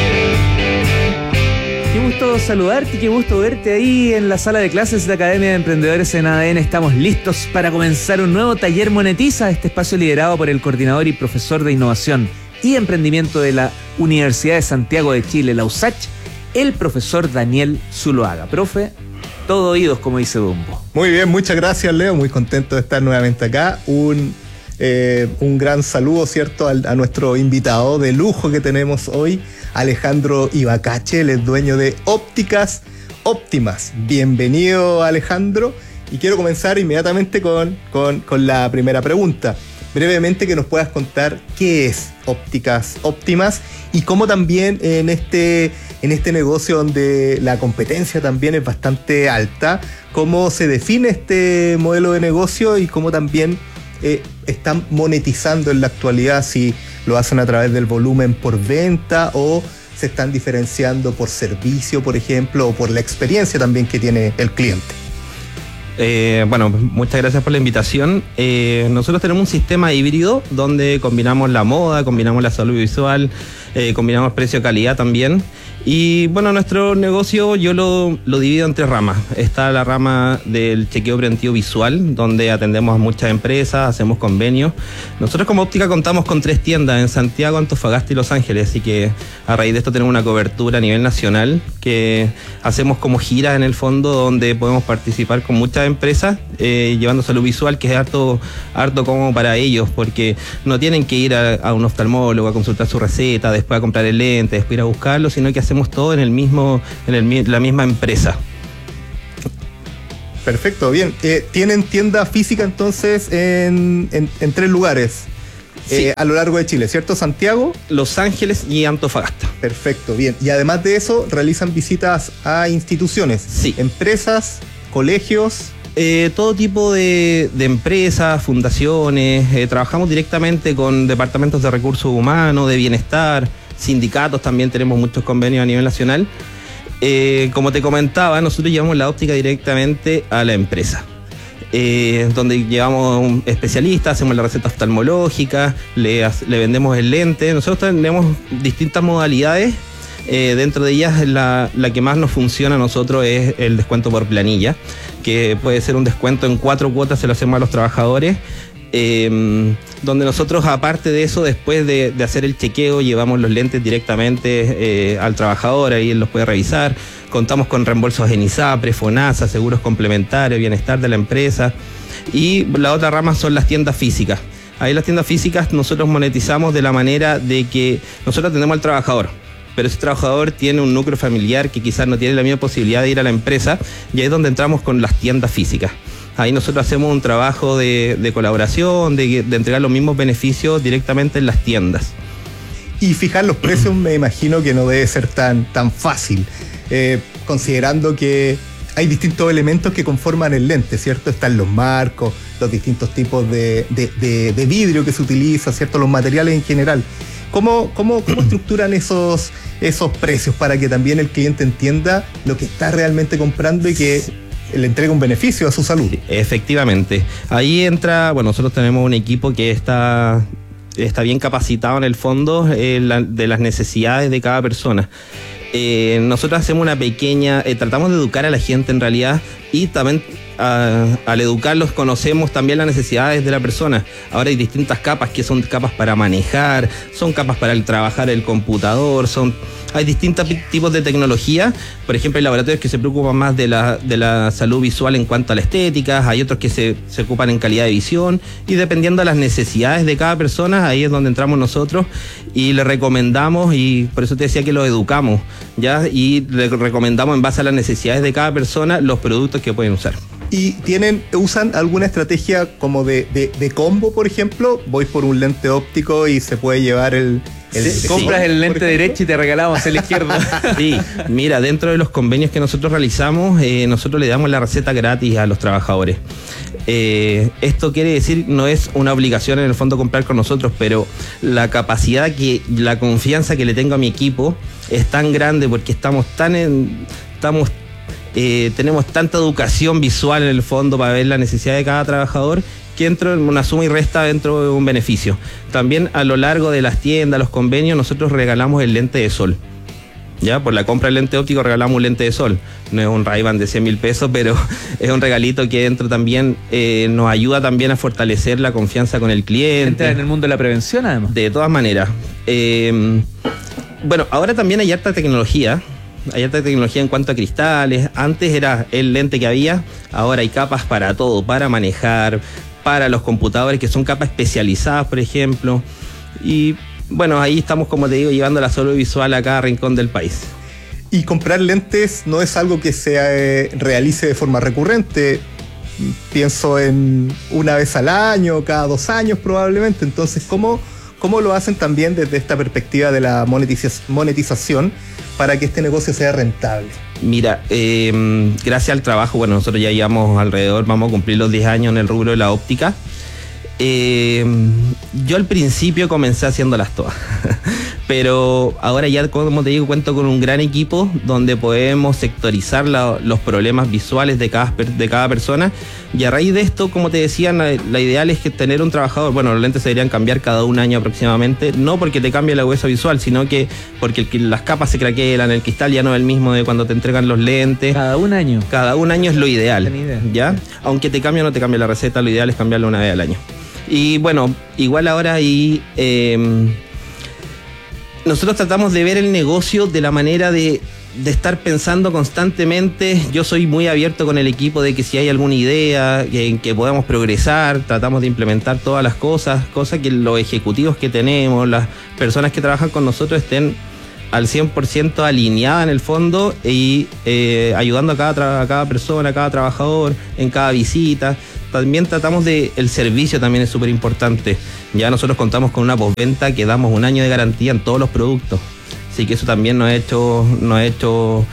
Qué gusto saludarte, qué gusto verte ahí en la sala de clases de Academia de Emprendedores en ADN. Estamos listos para comenzar un nuevo taller Monetiza, este espacio liderado por el coordinador y profesor de innovación y emprendimiento de la Universidad de Santiago de Chile, la USACH, el profesor Daniel Zuloaga. Profe, todo oídos, como dice Dumbo. Muy bien, muchas gracias, Leo. Muy contento de estar nuevamente acá. Un gran saludo, ¿cierto?, a nuestro invitado de lujo que tenemos hoy, Alejandro Ibacache, él es dueño de Ópticas Óptimas. Bienvenido, Alejandro. Y quiero comenzar inmediatamente con la primera pregunta. Brevemente, que nos puedas contar qué es Ópticas Óptimas y cómo también en este negocio donde la competencia también es bastante alta, cómo se define este modelo de negocio y cómo también están monetizando en la actualidad, si lo hacen a través del volumen por venta o se están diferenciando por servicio, por ejemplo, o por la experiencia también que tiene el cliente. Bueno, muchas gracias por la invitación. Nosotros tenemos un sistema híbrido donde combinamos la moda, combinamos la salud visual, combinamos precio-calidad también. Y bueno, nuestro negocio yo lo divido en 3 ramas. Está la rama del chequeo preventivo visual, donde atendemos a muchas empresas, hacemos convenios. Nosotros como óptica contamos con 3 tiendas en Santiago, Antofagasta y Los Ángeles, así que a raíz de esto tenemos una cobertura a nivel nacional, que hacemos como giras en el fondo, donde podemos participar con muchas empresas, llevando salud visual, que es harto cómodo para ellos, porque no tienen que ir a un oftalmólogo a consultar su receta, después a comprar el lente, después ir a buscarlo, sino que hacemos todo en la misma empresa. Perfecto, bien. ¿Tienen tienda física entonces en 3 lugares? Sí. A lo largo de Chile, ¿cierto? Santiago, Los Ángeles y Antofagasta. Perfecto, bien. Y además de eso, realizan visitas a instituciones. Sí. Empresas, colegios. Todo tipo de empresas, fundaciones. Trabajamos directamente con departamentos de recursos humanos, de bienestar, sindicatos, también tenemos muchos convenios a nivel nacional. Como te comentaba, nosotros llevamos la óptica directamente a la empresa, donde llevamos un especialista, hacemos la receta oftalmológica, le vendemos el lente. Nosotros tenemos distintas modalidades. Dentro de ellas la que más nos funciona a nosotros es el descuento por planilla, que puede ser un descuento en 4 cuotas, se lo hacemos a los trabajadores. Donde nosotros, aparte de eso, después de hacer el chequeo, llevamos los lentes directamente al trabajador, ahí él los puede revisar. Contamos con reembolsos en ISAPRE, FONASA, seguros complementarios, bienestar de la empresa. Y la otra rama son las tiendas físicas. Ahí las tiendas físicas nosotros monetizamos de la manera de que nosotros atendemos al trabajador, pero ese trabajador tiene un núcleo familiar que quizás no tiene la misma posibilidad de ir a la empresa, y ahí es donde entramos con las tiendas físicas. Ahí nosotros hacemos un trabajo de colaboración, de entregar los mismos beneficios directamente en las tiendas. Y fijar los precios me imagino que no debe ser tan fácil, considerando que hay distintos elementos que conforman el lente, ¿cierto? Están los marcos, los distintos tipos de vidrio que se utiliza, ¿cierto? Los materiales en general. ¿Cómo estructuran esos precios para que también el cliente entienda lo que está realmente comprando y que le entrega un beneficio a su salud? Sí, efectivamente. Ahí entra, bueno, nosotros tenemos un equipo que está bien capacitado en el fondo de las necesidades de cada persona. Nosotros hacemos una pequeña, tratamos de educar a la gente en realidad, y también al educarlos conocemos también las necesidades de la persona. Ahora hay distintas capas, que son capas para manejar, son capas para trabajar el computador, hay distintos tipos de tecnología. Por ejemplo, hay laboratorios que se preocupan más de la salud visual en cuanto a la estética, hay otros que se ocupan en calidad de visión, y dependiendo de las necesidades de cada persona, ahí es donde entramos nosotros y le recomendamos, y por eso te decía que lo educamos, ¿ya? Y le recomendamos en base a las necesidades de cada persona los productos que pueden usar. ¿Y usan alguna estrategia como de combo, por ejemplo? Voy por un lente óptico y se puede llevar compras el lente derecho y te regalamos el izquierdo. Sí, mira, dentro de los convenios que nosotros realizamos, nosotros le damos la receta gratis a los trabajadores. Esto quiere decir, no es una obligación en el fondo comprar con nosotros, pero la capacidad, la confianza que le tengo a mi equipo es tan grande, porque tenemos tanta educación visual en el fondo para ver la necesidad de cada trabajador, que entra en una suma y resta dentro de un beneficio. También a lo largo de las tiendas, los convenios, nosotros regalamos el lente de sol. Ya, por la compra del lente óptico regalamos un lente de sol. No es un Ray-Ban de 100.000 pesos, pero es un regalito que dentro también nos ayuda también a fortalecer la confianza con el cliente. Entra en el mundo de la prevención, además. De todas maneras. Bueno, ahora también hay harta tecnología. Hay alta tecnología en cuanto a cristales. Antes era el lente que había, ahora hay capas para todo, para manejar, para los computadores, que son capas especializadas, por ejemplo. Y bueno, ahí estamos, como te digo, llevando la salud visual a cada rincón del país. Y comprar lentes no es algo que se realice de forma recurrente. Pienso en una vez al año, cada 2 años probablemente. Entonces, ¿cómo lo hacen también desde esta perspectiva de la monetización para que este negocio sea rentable? Mira, gracias al trabajo, bueno, nosotros ya llevamos vamos a cumplir los 10 años en el rubro de la óptica. Yo al principio comencé haciéndolas todas, Pero ahora ya, como te digo, cuento con un gran equipo donde podemos sectorizar los problemas visuales de cada persona, y a raíz de esto, como te decía, la ideal es que tener un trabajador, bueno, los lentes se deberían cambiar cada un año aproximadamente, no porque te cambie la huesa visual, sino que porque las capas se craquelan, el cristal ya no es el mismo de cuando te entregan los lentes. Cada un año. Cada un año es lo ideal, ¿ya? Aunque te cambie o no te cambie la receta, lo ideal es cambiarlo una vez al año. Y bueno, igual ahora nosotros tratamos de ver el negocio de la manera de estar pensando constantemente. Yo soy muy abierto con el equipo de que si hay alguna idea en que podamos progresar, tratamos de implementar todas las cosas que los ejecutivos que tenemos, las personas que trabajan con nosotros estén al 100% alineadas en el fondo y ayudando a cada persona, a cada trabajador, en cada visita. También tratamos el servicio también es súper importante. Ya nosotros contamos con una postventa que damos 1 año de garantía en todos los productos. Así que eso también nos ha hecho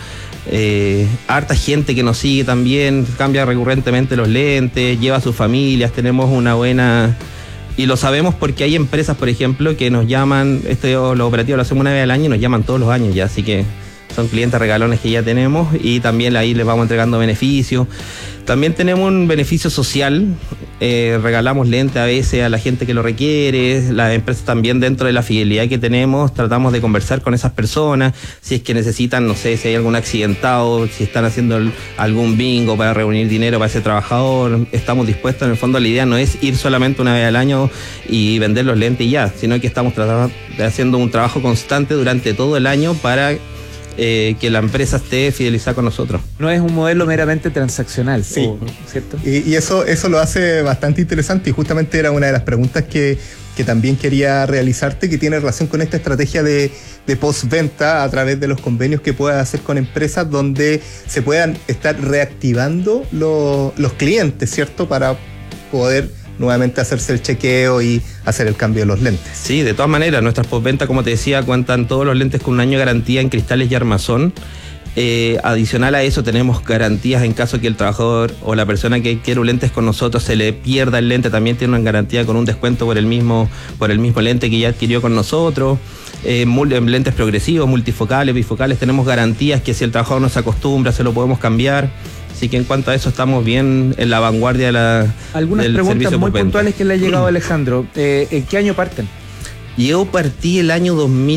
harta gente que nos sigue también, cambia recurrentemente los lentes, lleva a sus familias, tenemos una buena... Y lo sabemos porque hay empresas, por ejemplo, que nos llaman, los operativos lo hacemos 1 vez al año y nos llaman todos los años ya, así que son clientes regalones que ya tenemos y también ahí les vamos entregando beneficios. También tenemos un beneficio social, regalamos lentes a veces a la gente que lo requiere, las empresas también dentro de la fidelidad que tenemos, tratamos de conversar con esas personas, si es que necesitan, no sé, si hay algún accidentado, si están haciendo algún bingo para reunir dinero para ese trabajador, estamos dispuestos, en el fondo la idea no es ir solamente 1 vez al año y vender los lentes y ya, sino que estamos haciendo un trabajo constante durante todo el año para que la empresa esté fidelizada con nosotros. No es un modelo meramente transaccional, sí, ¿cierto? Y eso lo hace bastante interesante y justamente era una de las preguntas que también quería realizarte, que tiene relación con esta estrategia de postventa a través de los convenios que puedas hacer con empresas donde se puedan estar reactivando los clientes, ¿cierto? Para poder nuevamente hacerse el chequeo y hacer el cambio de los lentes. Sí, de todas maneras, nuestras postventas, como te decía, cuentan todos los lentes con 1 año de garantía en cristales y armazón. Adicional a eso tenemos garantías en caso que el trabajador o la persona que quiere un lentes con nosotros se le pierda el lente, también tiene una garantía con un descuento por el mismo lente que ya adquirió con nosotros. Lentes progresivos, multifocales, bifocales, tenemos garantías que si el trabajador no se acostumbra se lo podemos cambiar. Así que en cuanto a eso estamos bien en la vanguardia de algunas del preguntas servicio muy postventa. puntuales que le ha llegado a Alejandro. ¿En qué año parten? Yo partí el año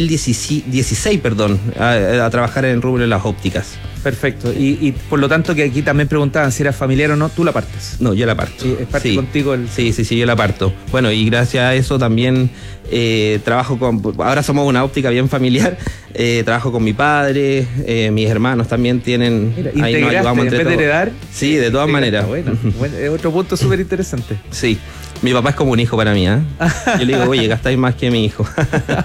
2016, a trabajar en el rubro de las ópticas. Perfecto. Y por lo tanto, que aquí también preguntaban si era familiar o no, ¿tú la partes? No, yo la parto. Es parte contigo el... Sí, yo la parto. Bueno, y gracias a eso también trabajo ahora somos una óptica bien familiar, trabajo con mi padre, mis hermanos también tienen... Mira, ahí nos ayudamos entre todos. ¿En vez de heredar? Sí, de todas maneras. Bueno, es otro punto súper interesante. Sí. Mi papá es como un hijo para mí, ¿eh? Yo le digo, oye, gastáis más que mi hijo.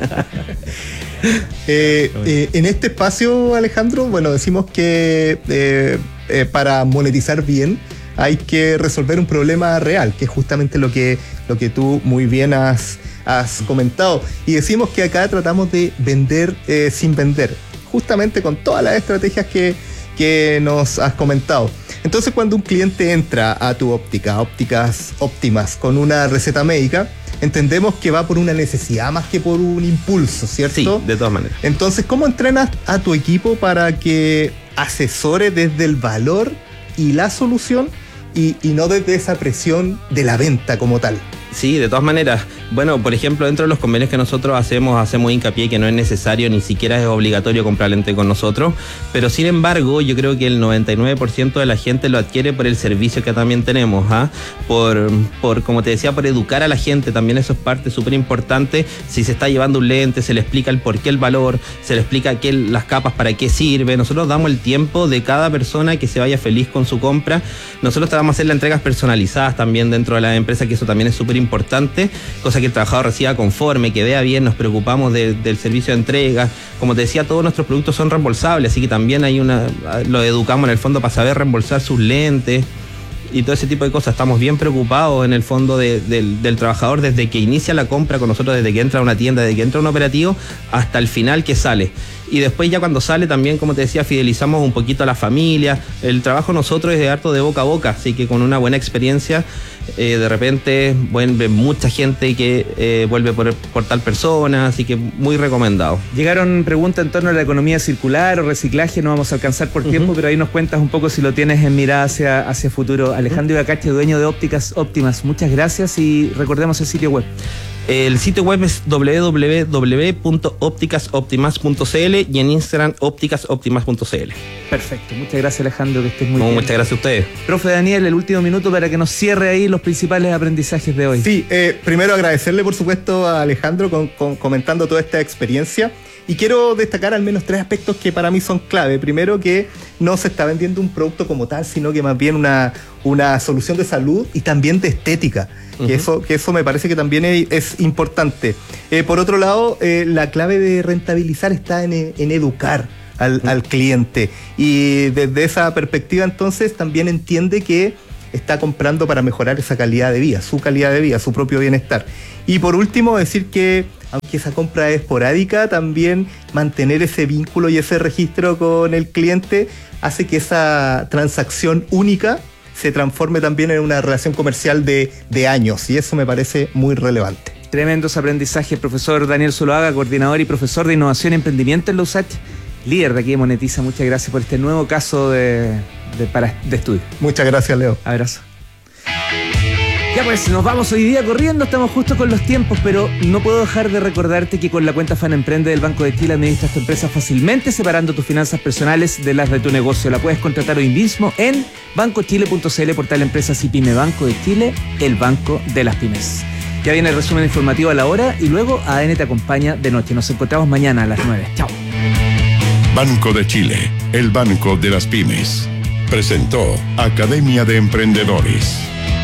En este espacio, Alejandro, bueno, decimos que para monetizar bien hay que resolver un problema real, que es justamente lo que tú muy bien has comentado. Y decimos que acá tratamos de vender sin vender, justamente con todas las estrategias que nos has comentado. Entonces, cuando un cliente entra a tu óptica, Ópticas Óptimas, con una receta médica, entendemos que va por una necesidad más que por un impulso, ¿cierto? Sí, de todas maneras. Entonces, ¿cómo entrenas a tu equipo para que asesore desde el valor y la solución y no desde esa presión de la venta como tal? Sí, de todas maneras. Bueno, por ejemplo, dentro de los convenios que nosotros hacemos hincapié que no es necesario, ni siquiera es obligatorio comprar lente con nosotros, pero sin embargo, yo creo que el 99% de la gente lo adquiere por el servicio que también tenemos, por como te decía, por educar a la gente, también eso es parte súper importante. Si se está llevando un lente, se le explica el por qué el valor, se le explica las capas para qué sirve. Nosotros damos el tiempo de cada persona que se vaya feliz con su compra. Nosotros tratamos de hacer las entregas personalizadas también dentro de la empresa, que eso también es súper importante, cosa que el trabajador reciba conforme, que vea bien, nos preocupamos del servicio de entrega. Como te decía, todos nuestros productos son reembolsables, así que también lo educamos en el fondo para saber reembolsar sus lentes y todo ese tipo de cosas. Estamos bien preocupados en el fondo del trabajador desde que inicia la compra con nosotros, desde que entra a una tienda, desde que entra a un operativo hasta el final que sale. y después ya cuando sale también, como te decía, fidelizamos un poquito a la familia. El trabajo nosotros es de harto de boca a boca, así que con una buena experiencia de repente vuelve mucha gente que vuelve por tal persona, así que muy recomendado. Llegaron preguntas en torno a la economía circular o reciclaje, no vamos a alcanzar por tiempo, pero ahí nos cuentas un poco si lo tienes en mirada hacia futuro. Alejandro Ibacache, dueño de Ópticas Óptimas, muchas gracias y recordemos el sitio web. El sitio web es www.opticasoptimas.cl y en Instagram opticasoptimas.cl. Perfecto, muchas gracias Alejandro, que estés muy bien. Muchas gracias a ustedes. Profe Daniel, el último minuto para que nos cierre ahí los principales aprendizajes de hoy. Sí, primero agradecerle por supuesto a Alejandro comentando toda esta experiencia. Y quiero destacar al menos 3 aspectos que para mí son clave. Primero, que no se está vendiendo un producto como tal, sino que más bien una solución de salud y también de estética. Que eso me parece que también es importante. Por otro lado, la clave de rentabilizar está en educar al cliente. Y desde esa perspectiva, entonces, también entiende que está comprando para mejorar esa calidad de vida, su propio bienestar. Y por último, decir que aunque esa compra es esporádica, también mantener ese vínculo y ese registro con el cliente hace que esa transacción única se transforme también en una relación comercial de años, y eso me parece muy relevante. Tremendos aprendizajes, profesor Daniel Zuloaga, coordinador y profesor de Innovación y Emprendimiento en la USACH, líder de aquí de Monetiza. Muchas gracias por este nuevo caso de estudio. Muchas gracias, Leo. Abrazo. Ya pues, nos vamos hoy día corriendo, estamos justo con los tiempos, pero no puedo dejar de recordarte que con la cuenta Fan Emprende del Banco de Chile administras tu empresa fácilmente, separando tus finanzas personales de las de tu negocio. La puedes contratar hoy mismo en bancochile.cl, portal Empresas y Pyme. Banco de Chile, el banco de las pymes. Ya viene el resumen informativo a la hora y luego ADN te acompaña de noche. Nos encontramos mañana a las 9. Chao. Banco de Chile, el banco de las pymes. Presentó Academia de Emprendedores.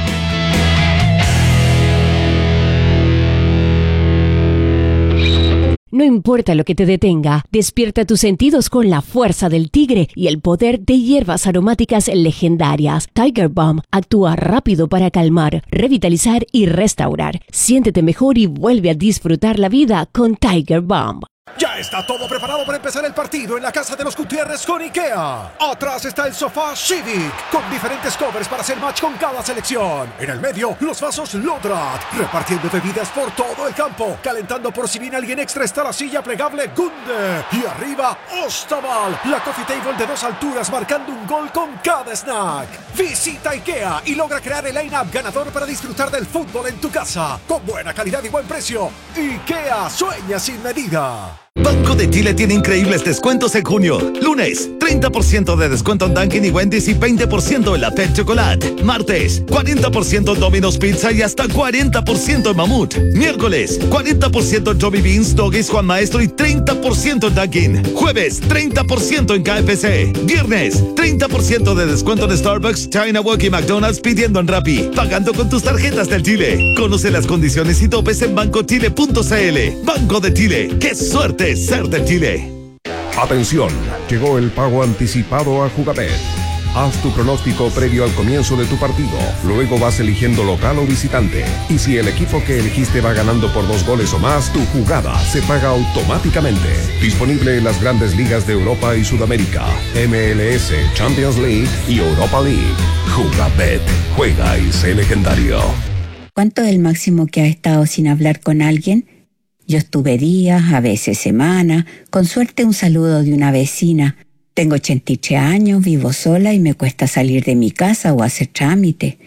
No importa lo que te detenga, despierta tus sentidos con la fuerza del tigre y el poder de hierbas aromáticas legendarias. Tiger Balm actúa rápido para calmar, revitalizar y restaurar. Siéntete mejor y vuelve a disfrutar la vida con Tiger Balm. Ya está todo preparado para empezar el partido en la casa de los Gutiérrez con IKEA. Atrás está el sofá Civic, con diferentes covers para hacer match con cada selección. En el medio, los vasos Lodrat, repartiendo bebidas por todo el campo. Calentando por si viene alguien extra está la silla plegable Gunde. Y arriba, Ostaval, la coffee table de 2 alturas marcando un gol con cada snack. Visita IKEA y logra crear el line-up ganador para disfrutar del fútbol en tu casa. Con buena calidad y buen precio. IKEA sueña sin medida. Banco de Chile tiene increíbles descuentos en junio. Lunes, 30% de descuento en Dunkin' y Wendy's y 20% en la Pet Chocolate. Martes, 40% en Domino's Pizza y hasta 40% en Mamut. Miércoles, 40% en Johnny Beans, Doggies, Juan Maestro y 30% en Dunkin'. Jueves, 30% en KFC. Viernes, 30% de descuento en Starbucks, China Walk y McDonald's pidiendo en Rappi. Pagando con tus tarjetas del Chile. Conoce las condiciones y topes en bancochile.cl. Banco de Chile, ¡qué suerte ser de Chile! Atención, llegó el pago anticipado a Jugabet. Haz tu pronóstico previo al comienzo de tu partido. Luego vas eligiendo local o visitante. Y si el equipo que elegiste va ganando por 2 goles o más, tu jugada se paga automáticamente. Disponible en las grandes ligas de Europa y Sudamérica, MLS, Champions League y Europa League. Jugabet, juega y sé legendario. ¿Cuánto es el máximo que has estado sin hablar con alguien? Yo estuve días, a veces semanas, con suerte un saludo de una vecina. Tengo 83 años, vivo sola y me cuesta salir de mi casa o hacer trámite.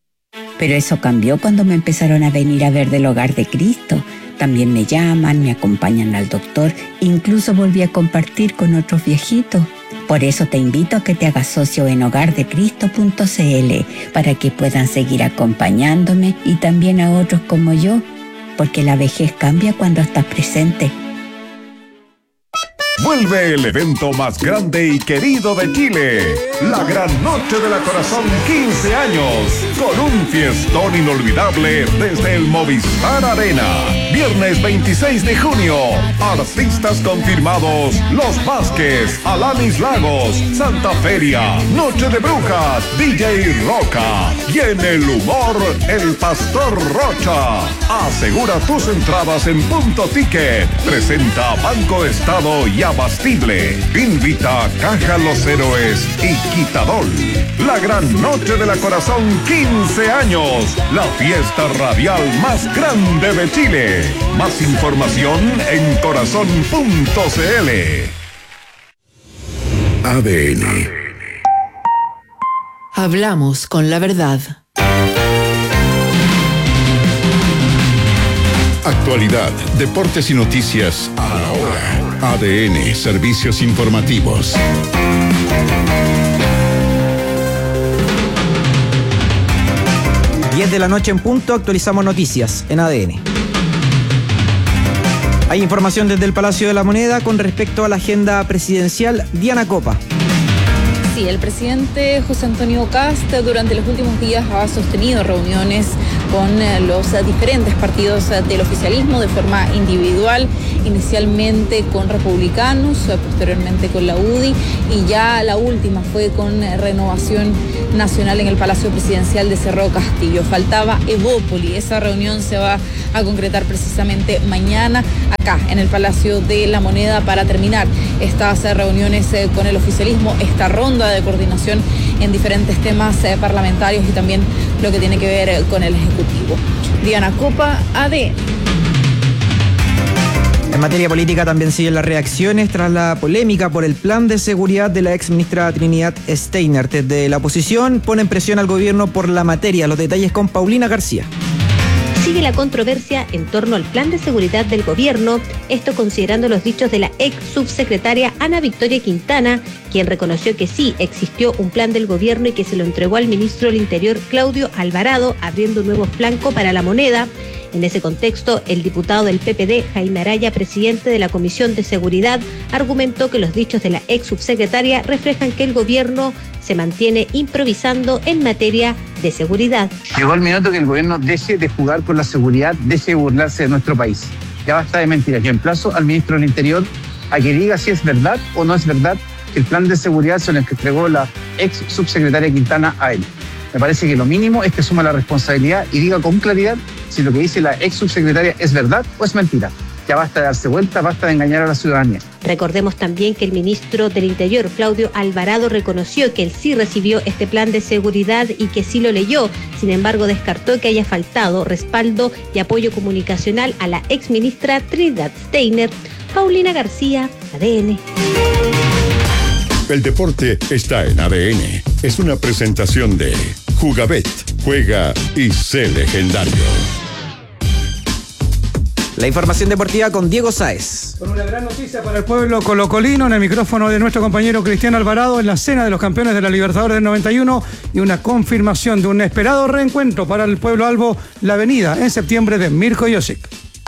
Pero eso cambió cuando me empezaron a venir a ver del Hogar de Cristo. También me llaman, me acompañan al doctor, incluso volví a compartir con otros viejitos. Por eso te invito a que te hagas socio en hogardecristo.cl para que puedan seguir acompañándome y también a otros como yo, porque la vejez cambia cuando estás presente. Vuelve el evento más grande y querido de Chile, la Gran Noche de la Corazón 15 años, con un fiestón inolvidable desde el Movistar Arena. Viernes 26 de junio. Artistas confirmados: Los Vázquez, Alanis Lagos, Santa Feria, Noche de Brujas, DJ Roca. Y en el humor, el Pastor Rocha. Asegura tus entradas en Punto Ticket. Presenta Banco Estado y Abastible. Invita Caja Los Héroes y Quitadol. La gran noche de la Corazón 15 años. La fiesta radial más grande de Chile. Más información en corazón.cl. ADN. Hablamos con la verdad. Actualidad, deportes y noticias a la hora. ADN, servicios informativos. 10 de la noche en punto, actualizamos noticias en ADN. Hay información desde el Palacio de la Moneda con respecto a la agenda presidencial. Diana Copa. Sí, el presidente José Antonio Kast durante los últimos días ha sostenido reuniones con los diferentes partidos del oficialismo de forma individual, inicialmente con republicanos, posteriormente con la UDI y ya la última fue con Renovación Nacional en el Palacio Presidencial de Cerro Castillo. Faltaba Evópoli, esa reunión se va a concretar precisamente mañana acá en el Palacio de la Moneda para terminar estas reuniones con el oficialismo, esta ronda de coordinación en diferentes temas parlamentarios y también lo que tiene que ver con el Ejecutivo. Diana Copa, ADN. En materia política también siguen las reacciones tras la polémica por el plan de seguridad de la ex ministra Trinidad Steiner. Desde la oposición ponen presión al gobierno por la materia. Los detalles con Paulina García. Sigue la controversia en torno al plan de seguridad del gobierno, esto considerando los dichos de la ex subsecretaria Ana Victoria Quintana, quien reconoció que sí existió un plan del gobierno y que se lo entregó al ministro del Interior Claudio Alvarado, abriendo un nuevo flanco para la moneda. En ese contexto, el diputado del PPD, Jaime Araya, presidente de la Comisión de Seguridad, argumentó que los dichos de la ex subsecretaria reflejan que el gobierno se mantiene improvisando en materia de seguridad. Llegó el minuto que el gobierno deje de jugar con la seguridad, deje de burlarse de nuestro país. Ya basta de mentiras. Yo emplazo al ministro del Interior a que diga si es verdad o no es verdad que el plan de seguridad se lo entregó la ex subsecretaria Quintana a él. Me parece que lo mínimo es que asuma la responsabilidad y diga con claridad si lo que dice la ex subsecretaria es verdad o es mentira. Ya basta de darse vuelta, basta de engañar a la ciudadanía. Recordemos también que el ministro del Interior, Claudio Alvarado, reconoció que él sí recibió este plan de seguridad y que sí lo leyó. Sin embargo, descartó que haya faltado respaldo y apoyo comunicacional a la exministra Trinidad Steiner. Paulina García, ADN. El deporte está en ADN. Es una presentación de Jugabet. Juega y sé legendario. La información deportiva con Diego Sáez. Con una gran noticia para el pueblo colocolino en el micrófono de nuestro compañero Cristiano Alvarado en la cena de los campeones de la Libertadores del 91 y una confirmación de un esperado reencuentro para el pueblo albo, la venida en septiembre de Mirko Josic.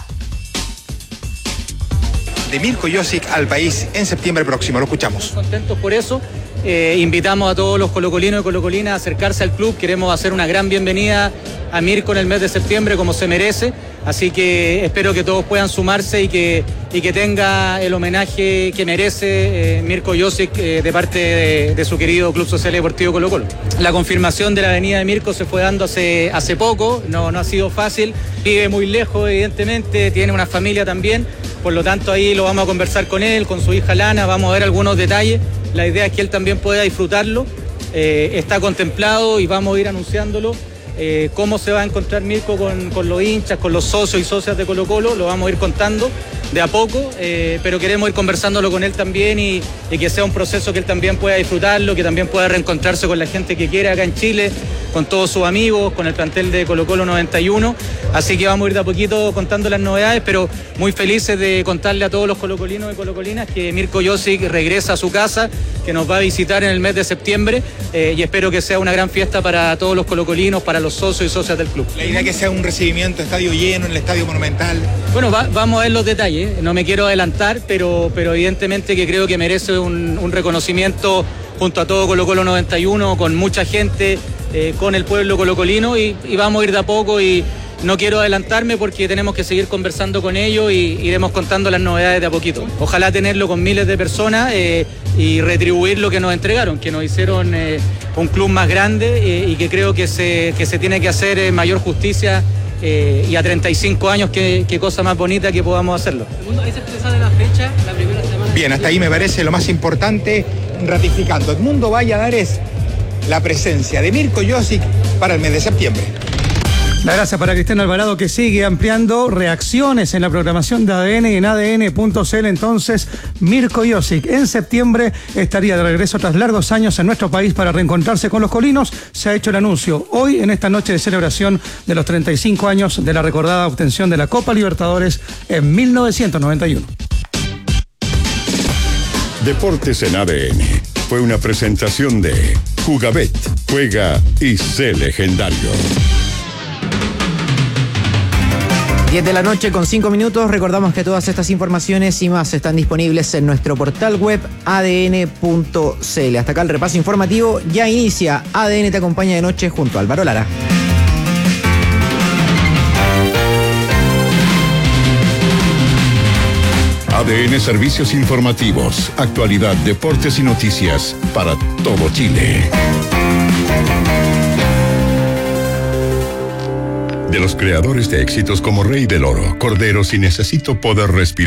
De Mirko Josic al país en septiembre próximo, lo escuchamos. Contentos por eso. Invitamos a todos los colocolinos y colocolinas a acercarse al club. Queremos hacer una gran bienvenida a Mirko en el mes de septiembre como se merece. Así que espero que todos puedan sumarse y que tenga el homenaje que merece Mirko Josic de parte de su querido Club Social y Deportivo Colo Colo. La confirmación de la venida de Mirko se fue dando hace poco, no ha sido fácil. Vive muy lejos, evidentemente, tiene una familia también. Por lo tanto, ahí lo vamos a conversar con él, con su hija Lana, vamos a ver algunos detalles. La idea es que él también pueda disfrutarlo. Está contemplado y vamos a ir anunciándolo. Cómo se va a encontrar Mirko con los hinchas, con los socios y socias de Colo Colo, lo vamos a ir contando de a poco, pero queremos ir conversándolo con él también y que sea un proceso que él también pueda disfrutarlo, que también pueda reencontrarse con la gente que quiere acá en Chile, con todos sus amigos, con el plantel de Colo Colo 91, así que vamos a ir de a poquito contando las novedades, pero muy felices de contarle a todos los colocolinos y colocolinas que Mirko Josic regresa a su casa, que nos va a visitar en el mes de septiembre y espero que sea una gran fiesta para todos los colocolinos, para los socios y socias del club. La idea es que sea un recibimiento, estadio lleno, en el Estadio Monumental. Bueno, vamos a ver los detalles, no me quiero adelantar, pero evidentemente que creo que merece un reconocimiento junto a todo Colo Colo 91, con mucha gente, con el pueblo colocolino y vamos a ir de a poco y no quiero adelantarme porque tenemos que seguir conversando con ellos y iremos contando las novedades de a poquito. Ojalá tenerlo con miles de personas y retribuir lo que nos entregaron, que nos hicieron un club más grande y que creo que se tiene que hacer mayor justicia. Y a 35 años, qué cosa más bonita que podamos hacerlo. ¿Hay certeza de la fecha, la primera semana? Bien, hasta ahí me parece lo más importante, ratificando. Edmundo Valladares, la presencia de Mirko Josic para el mes de septiembre. La gracia para Cristian Alvarado, que sigue ampliando reacciones en la programación de ADN y en ADN.cl. Entonces, Mirko Josic en septiembre estaría de regreso tras largos años en nuestro país para reencontrarse con los colinos. Se ha hecho el anuncio hoy en esta noche de celebración de los 35 años de la recordada obtención de la Copa Libertadores en 1991. Deportes en ADN fue una presentación de Jugabet, juega y sé legendario. 10 de la noche con 5 minutos. Recordamos que todas estas informaciones y más están disponibles en nuestro portal web adn.cl. Hasta acá el repaso informativo. Ya inicia ADN te acompaña de noche junto a Álvaro Lara. ADN Servicios Informativos, actualidad, deportes y noticias para todo Chile. De los creadores de éxitos como Rey del Oro, Corderos y Necesito Poder Respirar.